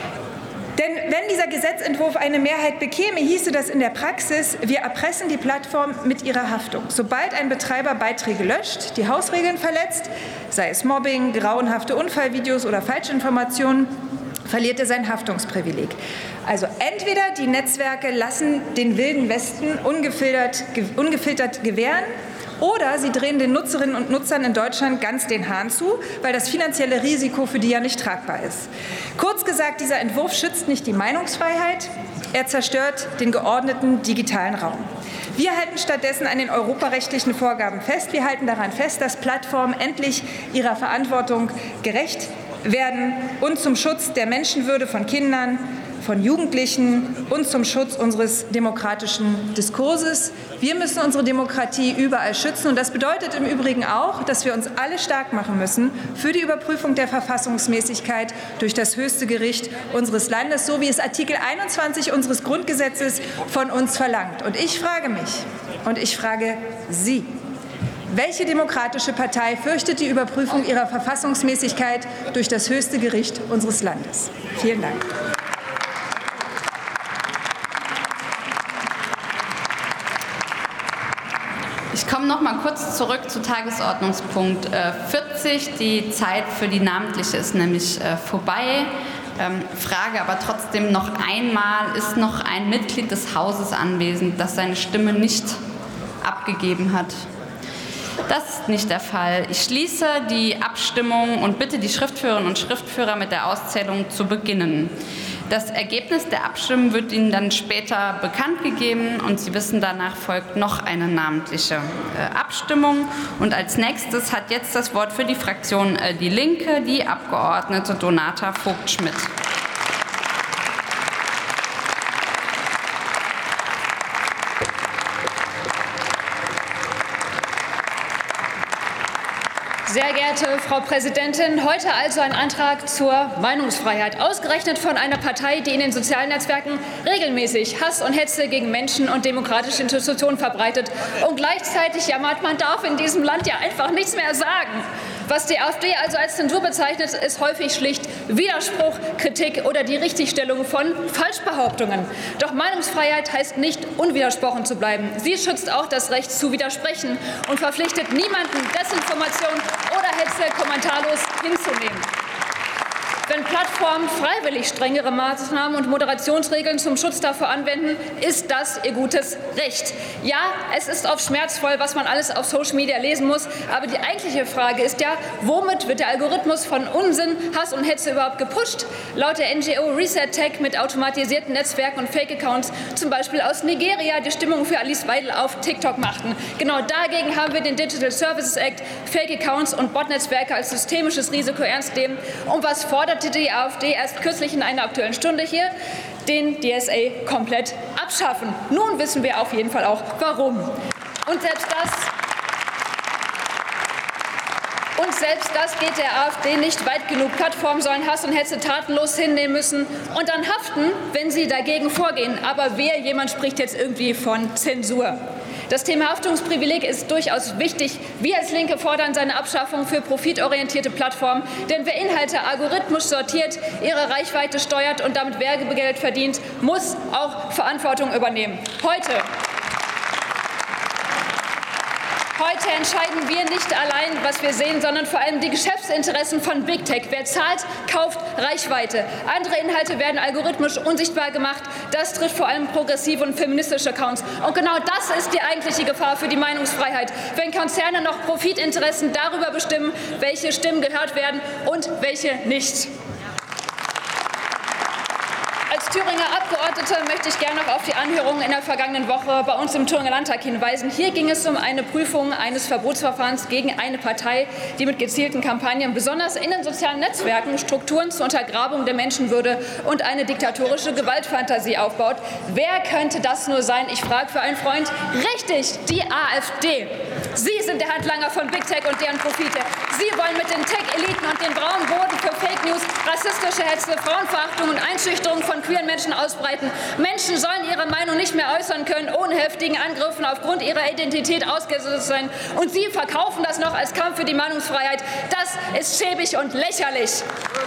Denn wenn dieser Gesetzentwurf eine Mehrheit bekäme, hieße das in der Praxis, wir erpressen die Plattform mit ihrer Haftung. Sobald ein Betreiber Beiträge löscht, die Hausregeln verletzt, sei es Mobbing, grauenhafte Unfallvideos oder Falschinformationen, verliert er sein Haftungsprivileg. Also entweder die Netzwerke lassen den Wilden Westen ungefiltert, ungefiltert gewähren, oder sie drehen den Nutzerinnen und Nutzern in Deutschland ganz den Hahn zu, weil das finanzielle Risiko für die ja nicht tragbar ist. Kurz gesagt, dieser Entwurf schützt nicht die Meinungsfreiheit, er zerstört den geordneten digitalen Raum. Wir halten stattdessen an den europarechtlichen Vorgaben fest. Wir halten daran fest, dass Plattformen endlich ihrer Verantwortung gerecht werden und zum Schutz der Menschenwürde von Kindern, von Jugendlichen und zum Schutz unseres demokratischen Diskurses. Wir müssen unsere Demokratie überall schützen. Und das bedeutet im Übrigen auch, dass wir uns alle stark machen müssen für die Überprüfung der Verfassungsmäßigkeit durch das höchste Gericht unseres Landes, so wie es Artikel einundzwanzig unseres Grundgesetzes von uns verlangt. Und ich frage mich und ich frage Sie, welche demokratische Partei fürchtet die Überprüfung ihrer Verfassungsmäßigkeit durch das höchste Gericht unseres Landes? Vielen Dank. Ich komme noch mal kurz zurück zu Tagesordnungspunkt äh, vierzig. Die Zeit für die namentliche ist nämlich äh, vorbei. Ähm, frage aber trotzdem noch einmal, ist noch ein Mitglied des Hauses anwesend, das seine Stimme nicht abgegeben hat? Das ist nicht der Fall. Ich schließe die Abstimmung und bitte die Schriftführerinnen und Schriftführer mit der Auszählung zu beginnen. Das Ergebnis der Abstimmung wird Ihnen dann später bekannt gegeben und Sie wissen, danach folgt noch eine namentliche äh, Abstimmung. Und als nächstes hat jetzt das Wort für die Fraktion äh, Die Linke die Abgeordnete Donata Vogt-Schmidt. Sehr geehrte Frau Präsidentin, heute also ein Antrag zur Meinungsfreiheit, ausgerechnet von einer Partei, die in den sozialen Netzwerken regelmäßig Hass und Hetze gegen Menschen und demokratische Institutionen verbreitet und gleichzeitig jammert, man darf in diesem Land ja einfach nichts mehr sagen. Was die AfD also als Zensur bezeichnet, ist häufig schlicht Widerspruch, Kritik oder die Richtigstellung von Falschbehauptungen. Doch Meinungsfreiheit heißt nicht, unwidersprochen zu bleiben. Sie schützt auch das Recht zu widersprechen und verpflichtet niemanden, Desinformation oder Hetze kommentarlos hinzunehmen. Wenn Plattformen freiwillig strengere Maßnahmen und Moderationsregeln zum Schutz davor anwenden, ist das ihr gutes Recht. Ja, es ist oft schmerzvoll, was man alles auf Social Media lesen muss, aber die eigentliche Frage ist ja, womit wird der Algorithmus von Unsinn, Hass und Hetze überhaupt gepusht? Laut der N G O Reset Tech mit automatisierten Netzwerken und Fake-Accounts, zum Beispiel aus Nigeria, die Stimmung für Alice Weidel auf TikTok machten. Genau dagegen haben wir den Digital Services Act, Fake-Accounts und Botnetzwerke als systemisches Risiko ernst nehmen. Und was fordert die AfD erst kürzlich in einer Aktuellen Stunde hier? Den D S A komplett abschaffen. Nun wissen wir auf jeden Fall auch, warum. Und selbst das, und selbst das geht der AfD nicht weit genug. Plattformen sollen Hass und Hetze tatenlos hinnehmen müssen und dann haften, wenn sie dagegen vorgehen. Aber wer, jemand spricht jetzt irgendwie von Zensur. Das Thema Haftungsprivileg ist durchaus wichtig. Wir als Linke fordern seine Abschaffung für profitorientierte Plattformen. Denn wer Inhalte algorithmisch sortiert, ihre Reichweite steuert und damit Werbegeld verdient, muss auch Verantwortung übernehmen. Heute Heute entscheiden wir nicht allein, was wir sehen, sondern vor allem die Geschäftsinteressen von Big Tech. Wer zahlt, kauft Reichweite. Andere Inhalte werden algorithmisch unsichtbar gemacht. Das trifft vor allem progressive und feministische Accounts. Und genau das ist die eigentliche Gefahr für die Meinungsfreiheit, wenn Konzerne noch Profitinteressen darüber bestimmen, welche Stimmen gehört werden und welche nicht. Als Thüringer Abgeordnete möchte ich gerne noch auf die Anhörung in der vergangenen Woche bei uns im Thüringer Landtag hinweisen. Hier ging es um eine Prüfung eines Verbotsverfahrens gegen eine Partei, die mit gezielten Kampagnen besonders in den sozialen Netzwerken Strukturen zur Untergrabung der Menschenwürde und eine diktatorische Gewaltfantasie aufbaut. Wer könnte das nur sein? Ich frage für einen Freund. Richtig, die AfD. Sie sind der Handlanger von Big Tech und deren Profite. Sie wollen mit den Tech-Eliten und den braunen Boden für Fake News, rassistische Hetze, Frauenverachtung und Einschüchterung von queeren Menschen ausbreiten. Menschen sollen ihre Meinung nicht mehr äußern können, ohne heftigen Angriffen aufgrund ihrer Identität ausgesetzt sein. Und Sie verkaufen das noch als Kampf für die Meinungsfreiheit. Das ist schäbig und lächerlich.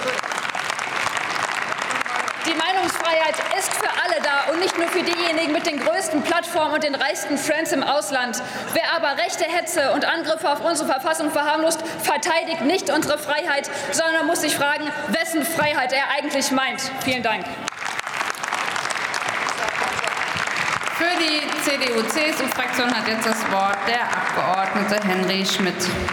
Die Meinungsfreiheit ist für alle da und nicht nur für diejenigen mit den größten Plattformen und den reichsten Friends im Ausland. Wer aber rechte Hetze und Angriffe auf unsere Verfassung verharmlost, verteidigt nicht unsere Freiheit, sondern muss sich fragen, wessen Freiheit er eigentlich meint. Vielen Dank. Für die C D U C S U-Fraktion hat jetzt das Wort der Abgeordnete Henry Schmidt.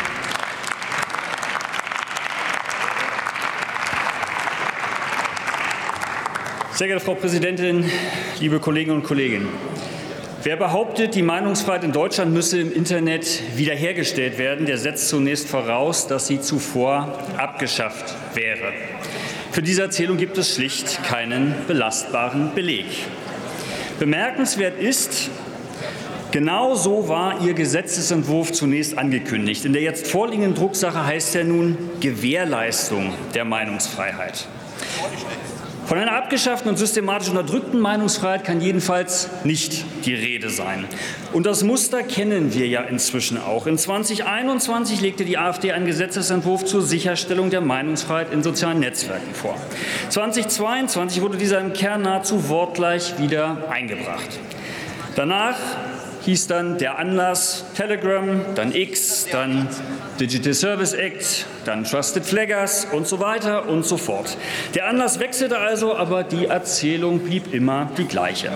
Sehr geehrte Frau Präsidentin, liebe Kolleginnen und Kollegen! Wer behauptet, die Meinungsfreiheit in Deutschland müsse im Internet wiederhergestellt werden, der setzt zunächst voraus, dass sie zuvor abgeschafft wäre. Für diese Erzählung gibt es schlicht keinen belastbaren Beleg. Bemerkenswert ist, genau so war Ihr Gesetzesentwurf zunächst angekündigt. In der jetzt vorliegenden Drucksache heißt er nun Gewährleistung der Meinungsfreiheit. Von einer abgeschafften und systematisch unterdrückten Meinungsfreiheit kann jedenfalls nicht die Rede sein. Und das Muster kennen wir ja inzwischen auch. In zweitausendeinundzwanzig legte die AfD einen Gesetzesentwurf zur Sicherstellung der Meinungsfreiheit in sozialen Netzwerken vor. zweitausendzweiundzwanzig wurde dieser im Kern nahezu wortgleich wieder eingebracht. Danach hieß dann der Anlass Telegram, dann X, dann Digital Service Act, dann Trusted Flaggers und so weiter und so fort. Der Anlass wechselte also, aber die Erzählung blieb immer die gleiche.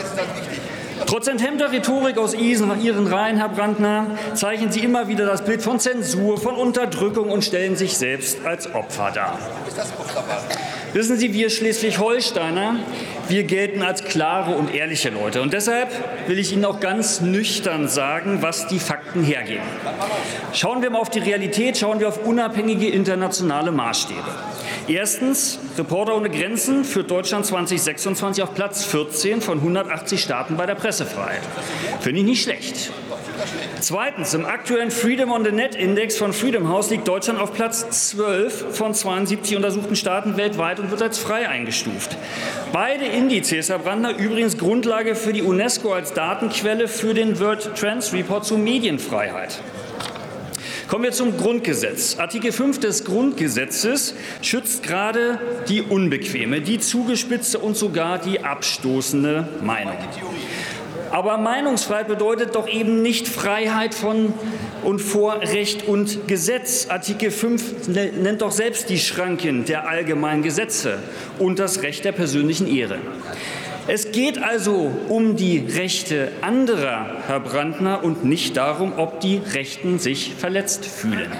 Trotz enthemmter Rhetorik aus Ihren Reihen, Herr Brandner, zeichnen Sie immer wieder das Bild von Zensur, von Unterdrückung und stellen sich selbst als Opfer dar. Wissen Sie, wir Schleswig-Holsteiner, wir gelten als klare und ehrliche Leute. Und deshalb will ich Ihnen auch ganz nüchtern sagen, was die Fakten hergeben. Schauen wir mal auf die Realität, schauen wir auf unabhängige internationale Maßstäbe. Erstens, Reporter ohne Grenzen führt Deutschland zweitausendsechsundzwanzig auf Platz vierzehn von hundertachtzig Staaten bei der Pressefreiheit. Finde ich nicht schlecht. Zweitens, im aktuellen Freedom on the Net Index von Freedom House liegt Deutschland auf Platz zwölf von zweiundsiebzig untersuchten Staaten weltweit und wird als frei eingestuft. Beide Indizes, Herr Brandner, übrigens Grundlage für die UNESCO als Datenquelle für den World Trends Report zur Medienfreiheit. Kommen wir zum Grundgesetz. Artikel fünf des Grundgesetzes schützt gerade die unbequeme, die zugespitzte und sogar die abstoßende Meinung. Aber Meinungsfreiheit bedeutet doch eben nicht Freiheit von und vor Recht und Gesetz. Artikel fünf nennt doch selbst die Schranken der allgemeinen Gesetze und das Recht der persönlichen Ehre. Es geht also um die Rechte anderer, Herr Brandner, und nicht darum, ob die Rechten sich verletzt fühlen.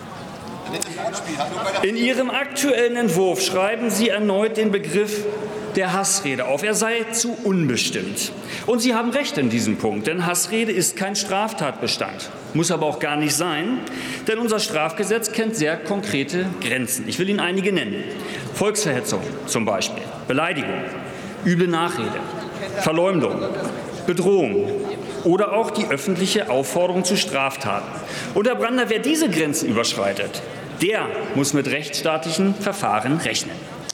In Ihrem aktuellen Entwurf schreiben Sie erneut den Begriff der Hassrede auf. Er sei zu unbestimmt. Und Sie haben recht in diesem Punkt, denn Hassrede ist kein Straftatbestand. Muss aber auch gar nicht sein, denn unser Strafgesetz kennt sehr konkrete Grenzen. Ich will Ihnen einige nennen. Volksverhetzung zum Beispiel, Beleidigung, üble Nachrede, Verleumdung, Bedrohung oder auch die öffentliche Aufforderung zu Straftaten. Und Herr Brandner, wer diese Grenzen überschreitet, der muss mit rechtsstaatlichen Verfahren rechnen.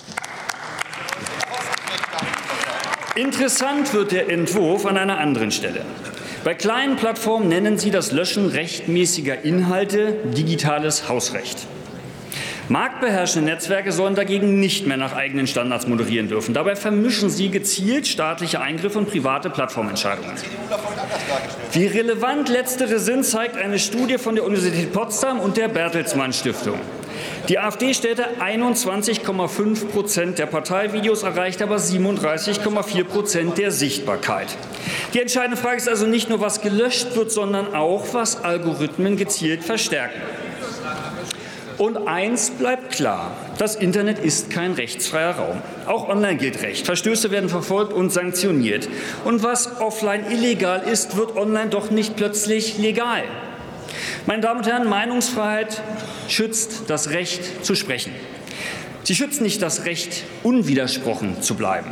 Interessant wird der Entwurf an einer anderen Stelle. Bei kleinen Plattformen nennen Sie das Löschen rechtmäßiger Inhalte digitales Hausrecht. Marktbeherrschende Netzwerke sollen dagegen nicht mehr nach eigenen Standards moderieren dürfen. Dabei vermischen Sie gezielt staatliche Eingriffe und private Plattformentscheidungen. Wie relevant letztere sind, zeigt eine Studie von der Universität Potsdam und der Bertelsmann Stiftung. Die AfD stellte einundzwanzig Komma fünf Prozent der Parteivideos, erreichte aber siebenunddreißig Komma vier Prozent der Sichtbarkeit. Die entscheidende Frage ist also nicht nur, was gelöscht wird, sondern auch, was Algorithmen gezielt verstärken. Und eins bleibt klar, das Internet ist kein rechtsfreier Raum. Auch online gilt Recht. Verstöße werden verfolgt und sanktioniert. Und was offline illegal ist, wird online doch nicht plötzlich legal. Meine Damen und Herren, Meinungsfreiheit schützt das Recht zu sprechen. Sie schützt nicht das Recht, unwidersprochen zu bleiben.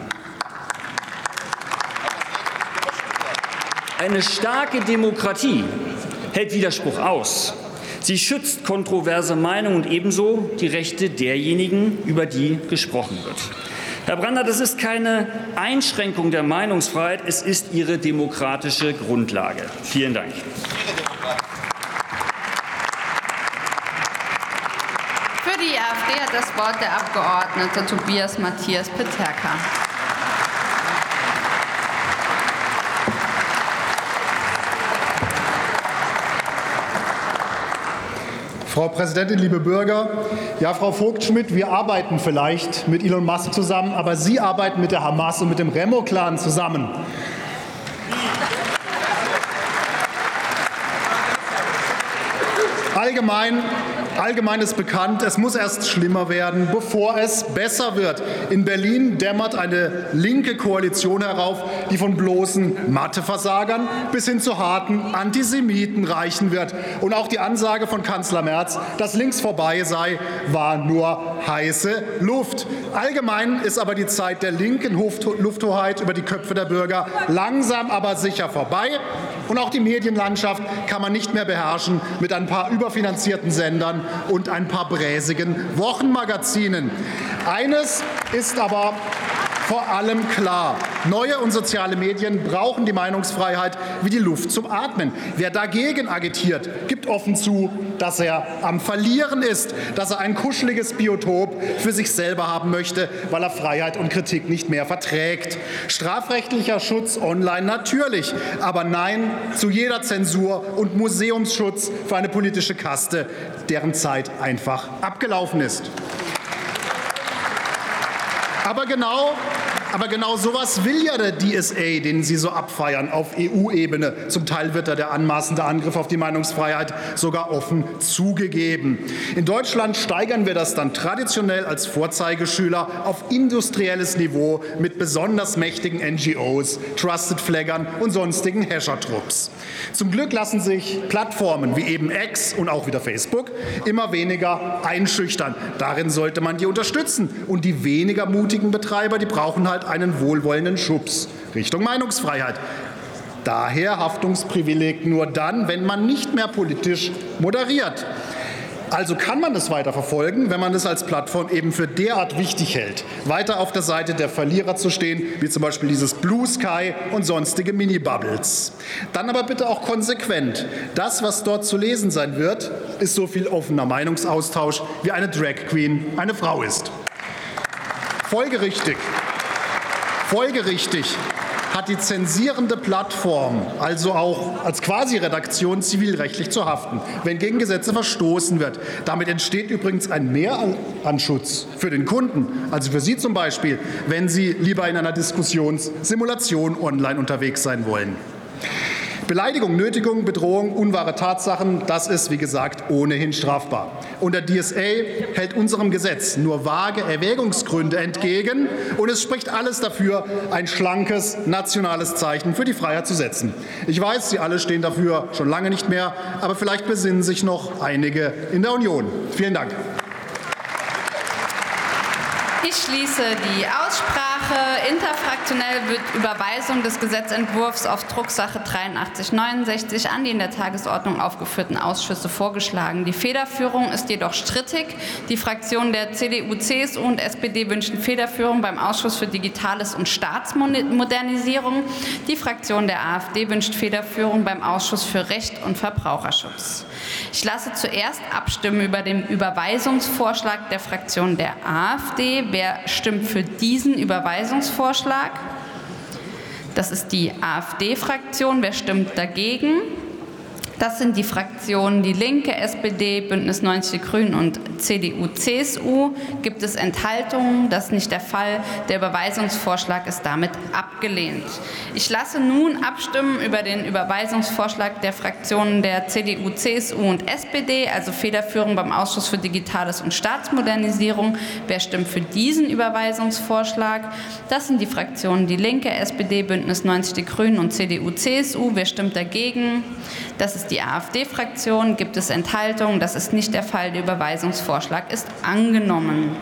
Eine starke Demokratie hält Widerspruch aus. Sie schützt kontroverse Meinungen und ebenso die Rechte derjenigen, über die gesprochen wird. Herr Brandner, das ist keine Einschränkung der Meinungsfreiheit, es ist Ihre demokratische Grundlage. Vielen Dank. Für die AfD hat das Wort der Abgeordnete Tobias Matthias Peterka. Frau Präsidentin, liebe Bürger! Ja, Frau Vogt-Schmidt, wir arbeiten vielleicht mit Elon Musk zusammen, aber Sie arbeiten mit der Hamas und mit dem Remo-Clan zusammen. Allgemein Allgemein ist bekannt, es muss erst schlimmer werden, bevor es besser wird. In Berlin dämmert eine linke Koalition herauf, die von bloßen Matheversagern bis hin zu harten Antisemiten reichen wird. Und auch die Ansage von Kanzler Merz, dass links vorbei sei, war nur heiße Luft. Allgemein ist aber die Zeit der linken Lufthoheit über die Köpfe der Bürger langsam aber sicher vorbei. Und auch die Medienlandschaft kann man nicht mehr beherrschen mit ein paar überfinanzierten Sendern und ein paar bräsigen Wochenmagazinen. Eines ist aber vor allem klar: Neue und soziale Medien brauchen die Meinungsfreiheit wie die Luft zum Atmen. Wer dagegen agitiert, gibt offen zu, dass er am Verlieren ist, dass er ein kuscheliges Biotop für sich selber haben möchte, weil er Freiheit und Kritik nicht mehr verträgt. Strafrechtlicher Schutz online natürlich, aber nein zu jeder Zensur und Museumsschutz für eine politische Kaste, deren Zeit einfach abgelaufen ist. Aber genau, aber genau sowas will ja der D S A, den Sie so abfeiern, auf E U-Ebene. Zum Teil wird da der anmaßende Angriff auf die Meinungsfreiheit sogar offen zugegeben. In Deutschland steigern wir das dann traditionell als Vorzeigeschüler auf industrielles Niveau mit besonders mächtigen N G Os, Trusted Flaggern und sonstigen Haschertrupps. Zum Glück lassen sich Plattformen wie eben X und auch wieder Facebook immer weniger einschüchtern. Darin sollte man die unterstützen. Und die weniger mutigen Betreiber, die brauchen halt einen wohlwollenden Schubs Richtung Meinungsfreiheit. Daher Haftungsprivileg nur dann, wenn man nicht mehr politisch moderiert. Also kann man es weiter verfolgen, wenn man es als Plattform eben für derart wichtig hält, weiter auf der Seite der Verlierer zu stehen, wie zum Beispiel dieses Blue Sky und sonstige Mini-Bubbles. Dann aber bitte auch konsequent. Das, was dort zu lesen sein wird, ist so viel offener Meinungsaustausch, wie eine Drag Queen eine Frau ist. Folgerichtig, folgerichtig hat die zensierende Plattform also auch als Quasi-Redaktion zivilrechtlich zu haften, wenn gegen Gesetze verstoßen wird. Damit entsteht übrigens ein Mehr an Schutz für den Kunden, also für Sie zum Beispiel, wenn Sie lieber in einer Diskussionssimulation online unterwegs sein wollen. Beleidigung, Nötigung, Bedrohung, unwahre Tatsachen, das ist, wie gesagt, ohnehin strafbar. Und der D S A hält unserem Gesetz nur vage Erwägungsgründe entgegen, und es spricht alles dafür, ein schlankes nationales Zeichen für die Freiheit zu setzen. Ich weiß, Sie alle stehen dafür schon lange nicht mehr, aber vielleicht besinnen sich noch einige in der Union. Vielen Dank. Ich schließe die Aussprache. Interfraktionell wird Überweisung des Gesetzentwurfs auf Drucksache dreiundachtzig neunundsechzig an die in der Tagesordnung aufgeführten Ausschüsse vorgeschlagen. Die Federführung ist jedoch strittig. Die Fraktionen der C D U, C S U und S P D wünschen Federführung beim Ausschuss für Digitales und Staatsmodernisierung. Die Fraktion der AfD wünscht Federführung beim Ausschuss für Recht und Verbraucherschutz. Ich lasse zuerst abstimmen über den Überweisungsvorschlag der Fraktion der AfD. Wer stimmt für diesen Überweisungsvorschlag? Das ist die AfD-Fraktion. Wer stimmt dagegen? Das sind die Fraktionen Die Linke, S P D, Bündnis neunzig Die Grünen und C D U, C S U. Gibt es Enthaltungen? Das ist nicht der Fall. Der Überweisungsvorschlag ist damit abgelehnt. Ich lasse nun abstimmen über den Überweisungsvorschlag der Fraktionen der C D U, C S U und S P D, also Federführung beim Ausschuss für Digitales und Staatsmodernisierung. Wer stimmt für diesen Überweisungsvorschlag? Das sind die Fraktionen Die Linke, S P D, Bündnis neunzig Die Grünen und C D U, C S U. Wer stimmt dagegen? Das ist die AfD-Fraktion. Gibt es Enthaltungen? Das ist nicht der Fall. Der Überweisungsvorschlag ist angenommen.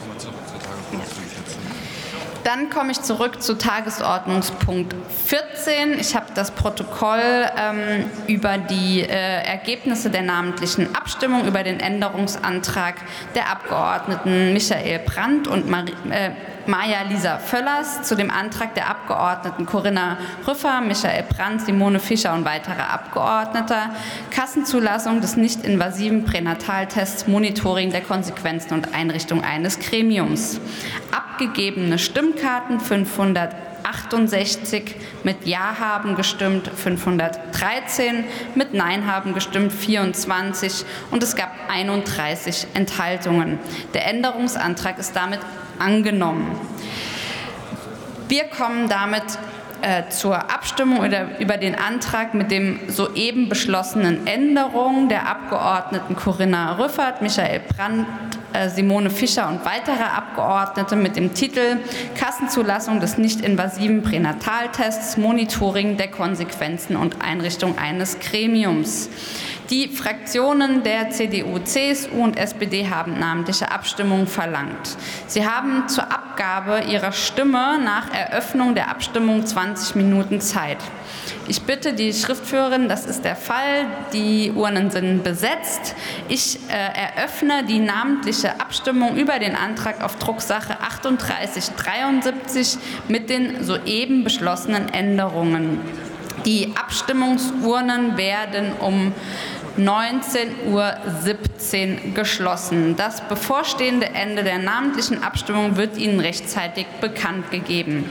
Dann komme ich zurück zu Tagesordnungspunkt vierzehn. Ich habe das Protokoll ähm, über die äh, Ergebnisse der namentlichen Abstimmung über den Änderungsantrag der Abgeordneten Michael Brandt und Marie, äh, Maja-Lisa Völlers zu dem Antrag der Abgeordneten Corinna Rüffer, Michael Brandt, Simone Fischer und weitere Abgeordnete. Kassenzulassung des nicht-invasiven Pränataltests, Monitoring der Konsequenzen und Einrichtung eines Gremiums. Abgegebene Stimmkarten fünfhundertachtundsechzig, mit Ja haben gestimmt fünfhundertdreizehn, mit Nein haben gestimmt vierundzwanzig und es gab einunddreißig Enthaltungen. Der Änderungsantrag ist damit angenommen. Wir kommen damit äh, zur Abstimmung über, über den Antrag mit dem soeben beschlossenen Änderungen der Abgeordneten Corinna Rüffert, Michael Brandt, äh, Simone Fischer und weitere Abgeordnete mit dem Titel Kassenzulassung des nicht-invasiven Pränataltests, Monitoring der Konsequenzen und Einrichtung eines Gremiums. Die Fraktionen der C D U, C S U und S P D haben namentliche Abstimmung verlangt. Sie haben zur Abgabe ihrer Stimme nach Eröffnung der Abstimmung zwanzig Minuten Zeit. Ich bitte die Schriftführerin, das ist der Fall, die Urnen sind besetzt. Ich äh, eröffne die namentliche Abstimmung über den Antrag auf Drucksache achtunddreißig dreiundsiebzig mit den soeben beschlossenen Änderungen. Die Abstimmungsurnen werden um neunzehn Uhr siebzehn geschlossen. Das bevorstehende Ende der namentlichen Abstimmung wird Ihnen rechtzeitig bekannt gegeben.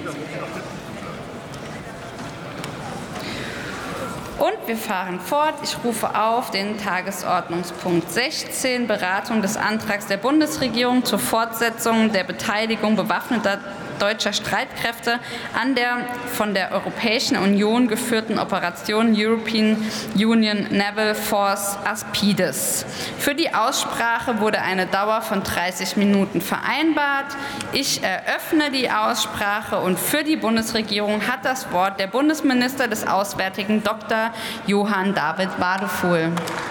Und wir fahren fort. Ich rufe auf den Tagesordnungspunkt sechzehn, Beratung des Antrags der Bundesregierung zur Fortsetzung der Beteiligung bewaffneter deutscher Streitkräfte an der von der Europäischen Union geführten Operation European Union Naval Force Aspides. Für die Aussprache wurde eine Dauer von dreißig Minuten vereinbart. Ich eröffne die Aussprache und für die Bundesregierung hat das Wort der Bundesminister des Auswärtigen Doktor Johann David Wadefuhl.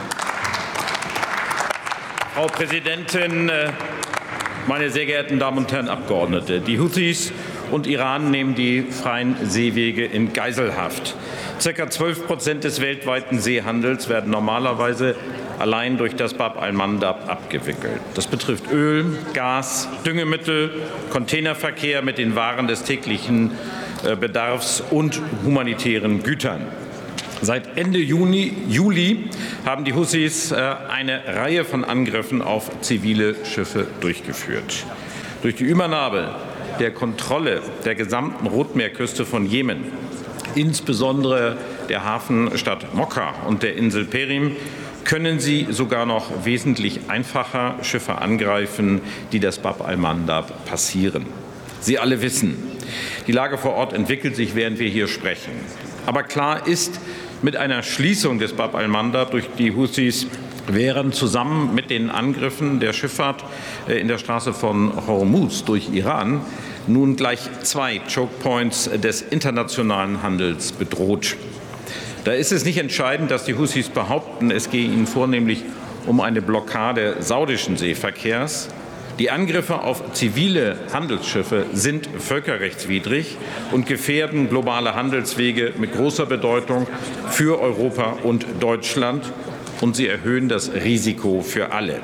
Frau Präsidentin, meine sehr geehrten Damen und Herren Abgeordnete! Die Houthis und Iran nehmen die freien Seewege in Geiselhaft. Circa zwölf Prozent des weltweiten Seehandels werden normalerweise allein durch das Bab al-Mandab abgewickelt. Das betrifft Öl, Gas, Düngemittel, Containerverkehr mit den Waren des täglichen Bedarfs und humanitären Gütern. Seit Ende Juni, Juli haben die Houthis eine Reihe von Angriffen auf zivile Schiffe durchgeführt. Durch die Übernahme der Kontrolle der gesamten Rotmeerküste von Jemen, insbesondere der Hafenstadt Mokka und der Insel Perim, können sie sogar noch wesentlich einfacher Schiffe angreifen, die das Bab al-Mandab passieren. Sie alle wissen, die Lage vor Ort entwickelt sich, während wir hier sprechen. Aber klar ist, mit einer Schließung des Bab al-Mandab durch die Houthis wären zusammen mit den Angriffen der Schifffahrt in der Straße von Hormuz durch Iran nun gleich zwei Chokepoints des internationalen Handels bedroht. Da ist es nicht entscheidend, dass die Houthis behaupten, es gehe ihnen vornehmlich um eine Blockade saudischen Seeverkehrs. Die Angriffe auf zivile Handelsschiffe sind völkerrechtswidrig und gefährden globale Handelswege mit großer Bedeutung für Europa und Deutschland, und sie erhöhen das Risiko für alle.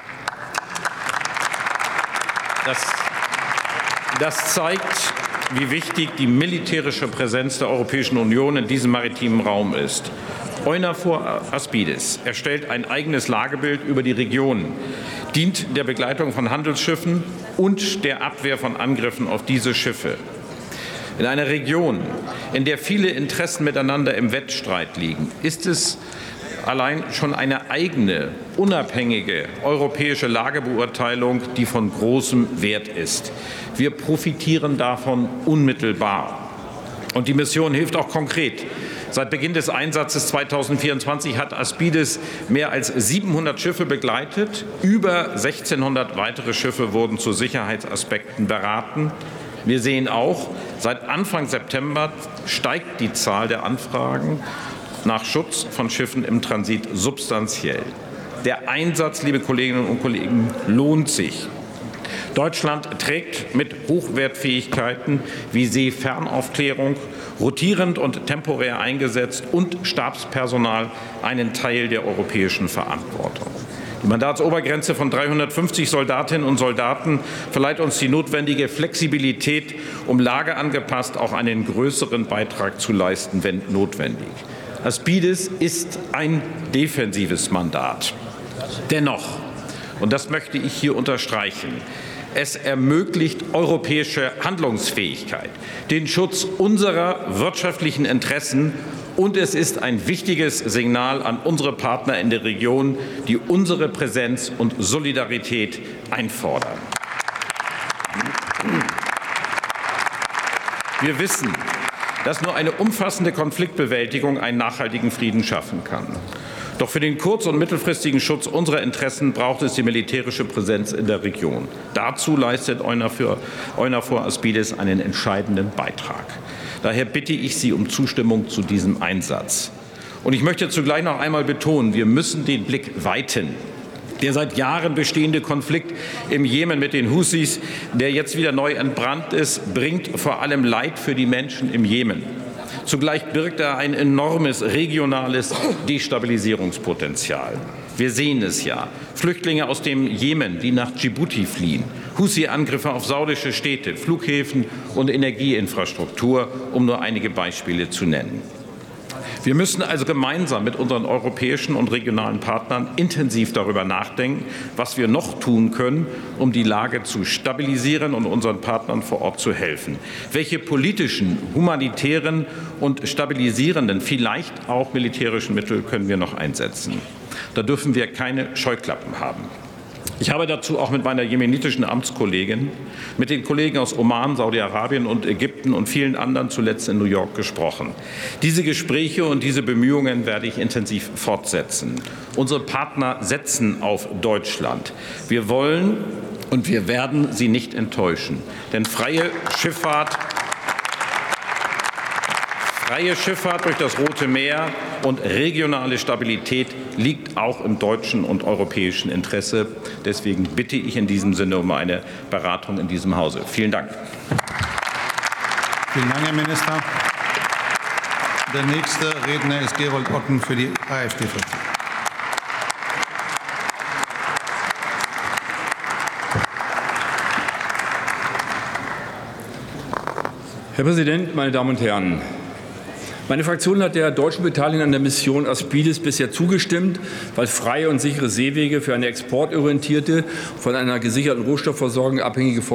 Das, das zeigt, wie wichtig die militärische Präsenz der Europäischen Union in diesem maritimen Raum ist. EUNAVFOR Aspides erstellt ein eigenes Lagebild über die Region, dient der Begleitung von Handelsschiffen und der Abwehr von Angriffen auf diese Schiffe. In einer Region, in der viele Interessen miteinander im Wettstreit liegen, ist es allein schon eine eigene, unabhängige europäische Lagebeurteilung, die von großem Wert ist. Wir profitieren davon unmittelbar. Und die Mission hilft auch konkret. Seit Beginn des Einsatzes zweitausendvierundzwanzig hat Aspides mehr als siebenhundert Schiffe begleitet. Über sechzehnhundert weitere Schiffe wurden zu Sicherheitsaspekten beraten. Wir sehen auch, seit Anfang September steigt die Zahl der Anfragen nach Schutz von Schiffen im Transit substanziell. Der Einsatz, liebe Kolleginnen und Kollegen, lohnt sich. Deutschland trägt mit Hochwertfähigkeiten wie Seefernaufklärung, rotierend und temporär eingesetzt und Stabspersonal einen Teil der europäischen Verantwortung. Die Mandatsobergrenze von dreihundertfünfzig Soldatinnen und Soldaten verleiht uns die notwendige Flexibilität, um lageangepasst auch einen größeren Beitrag zu leisten, wenn notwendig. Aspides ist ein defensives Mandat. Dennoch, und das möchte ich hier unterstreichen, es ermöglicht europäische Handlungsfähigkeit, den Schutz unserer wirtschaftlichen Interessen, und es ist ein wichtiges Signal an unsere Partner in der Region, die unsere Präsenz und Solidarität einfordern. Wir wissen, dass nur eine umfassende Konfliktbewältigung einen nachhaltigen Frieden schaffen kann. Doch für den kurz- und mittelfristigen Schutz unserer Interessen braucht es die militärische Präsenz in der Region. Dazu leistet EUNAVFOR Aspides einen entscheidenden Beitrag. Daher bitte ich Sie um Zustimmung zu diesem Einsatz. Und ich möchte zugleich noch einmal betonen, wir müssen den Blick weiten. Der seit Jahren bestehende Konflikt im Jemen mit den Houthis, der jetzt wieder neu entbrannt ist, bringt vor allem Leid für die Menschen im Jemen. Zugleich birgt er ein enormes regionales Destabilisierungspotenzial. Wir sehen es ja. Flüchtlinge aus dem Jemen, die nach Djibouti fliehen, Husi-Angriffe auf saudische Städte, Flughäfen und Energieinfrastruktur, um nur einige Beispiele zu nennen. Wir müssen also gemeinsam mit unseren europäischen und regionalen Partnern intensiv darüber nachdenken, was wir noch tun können, um die Lage zu stabilisieren und unseren Partnern vor Ort zu helfen. Welche politischen, humanitären und stabilisierenden, vielleicht auch militärischen Mittel können wir noch einsetzen? Da dürfen wir keine Scheuklappen haben. Ich habe dazu auch mit meiner jemenitischen Amtskollegin, mit den Kollegen aus Oman, Saudi-Arabien und Ägypten und vielen anderen zuletzt in New York gesprochen. Diese Gespräche und diese Bemühungen werde ich intensiv fortsetzen. Unsere Partner setzen auf Deutschland. Wir wollen und wir werden sie nicht enttäuschen. Denn freie Schifffahrt Freie Schifffahrt durch das Rote Meer und regionale Stabilität liegt auch im deutschen und europäischen Interesse. Deswegen bitte ich in diesem Sinne um eine Beratung in diesem Hause. Vielen Dank. Vielen Dank, Herr Minister. Der nächste Redner ist Gerold Otten für die AfD-Fraktion. Herr Präsident, meine Damen und Herren! Meine Fraktion hat der deutschen Beteiligung an der Mission Aspides bisher zugestimmt, weil freie und sichere Seewege für eine exportorientierte, von einer gesicherten Rohstoffversorgung abhängige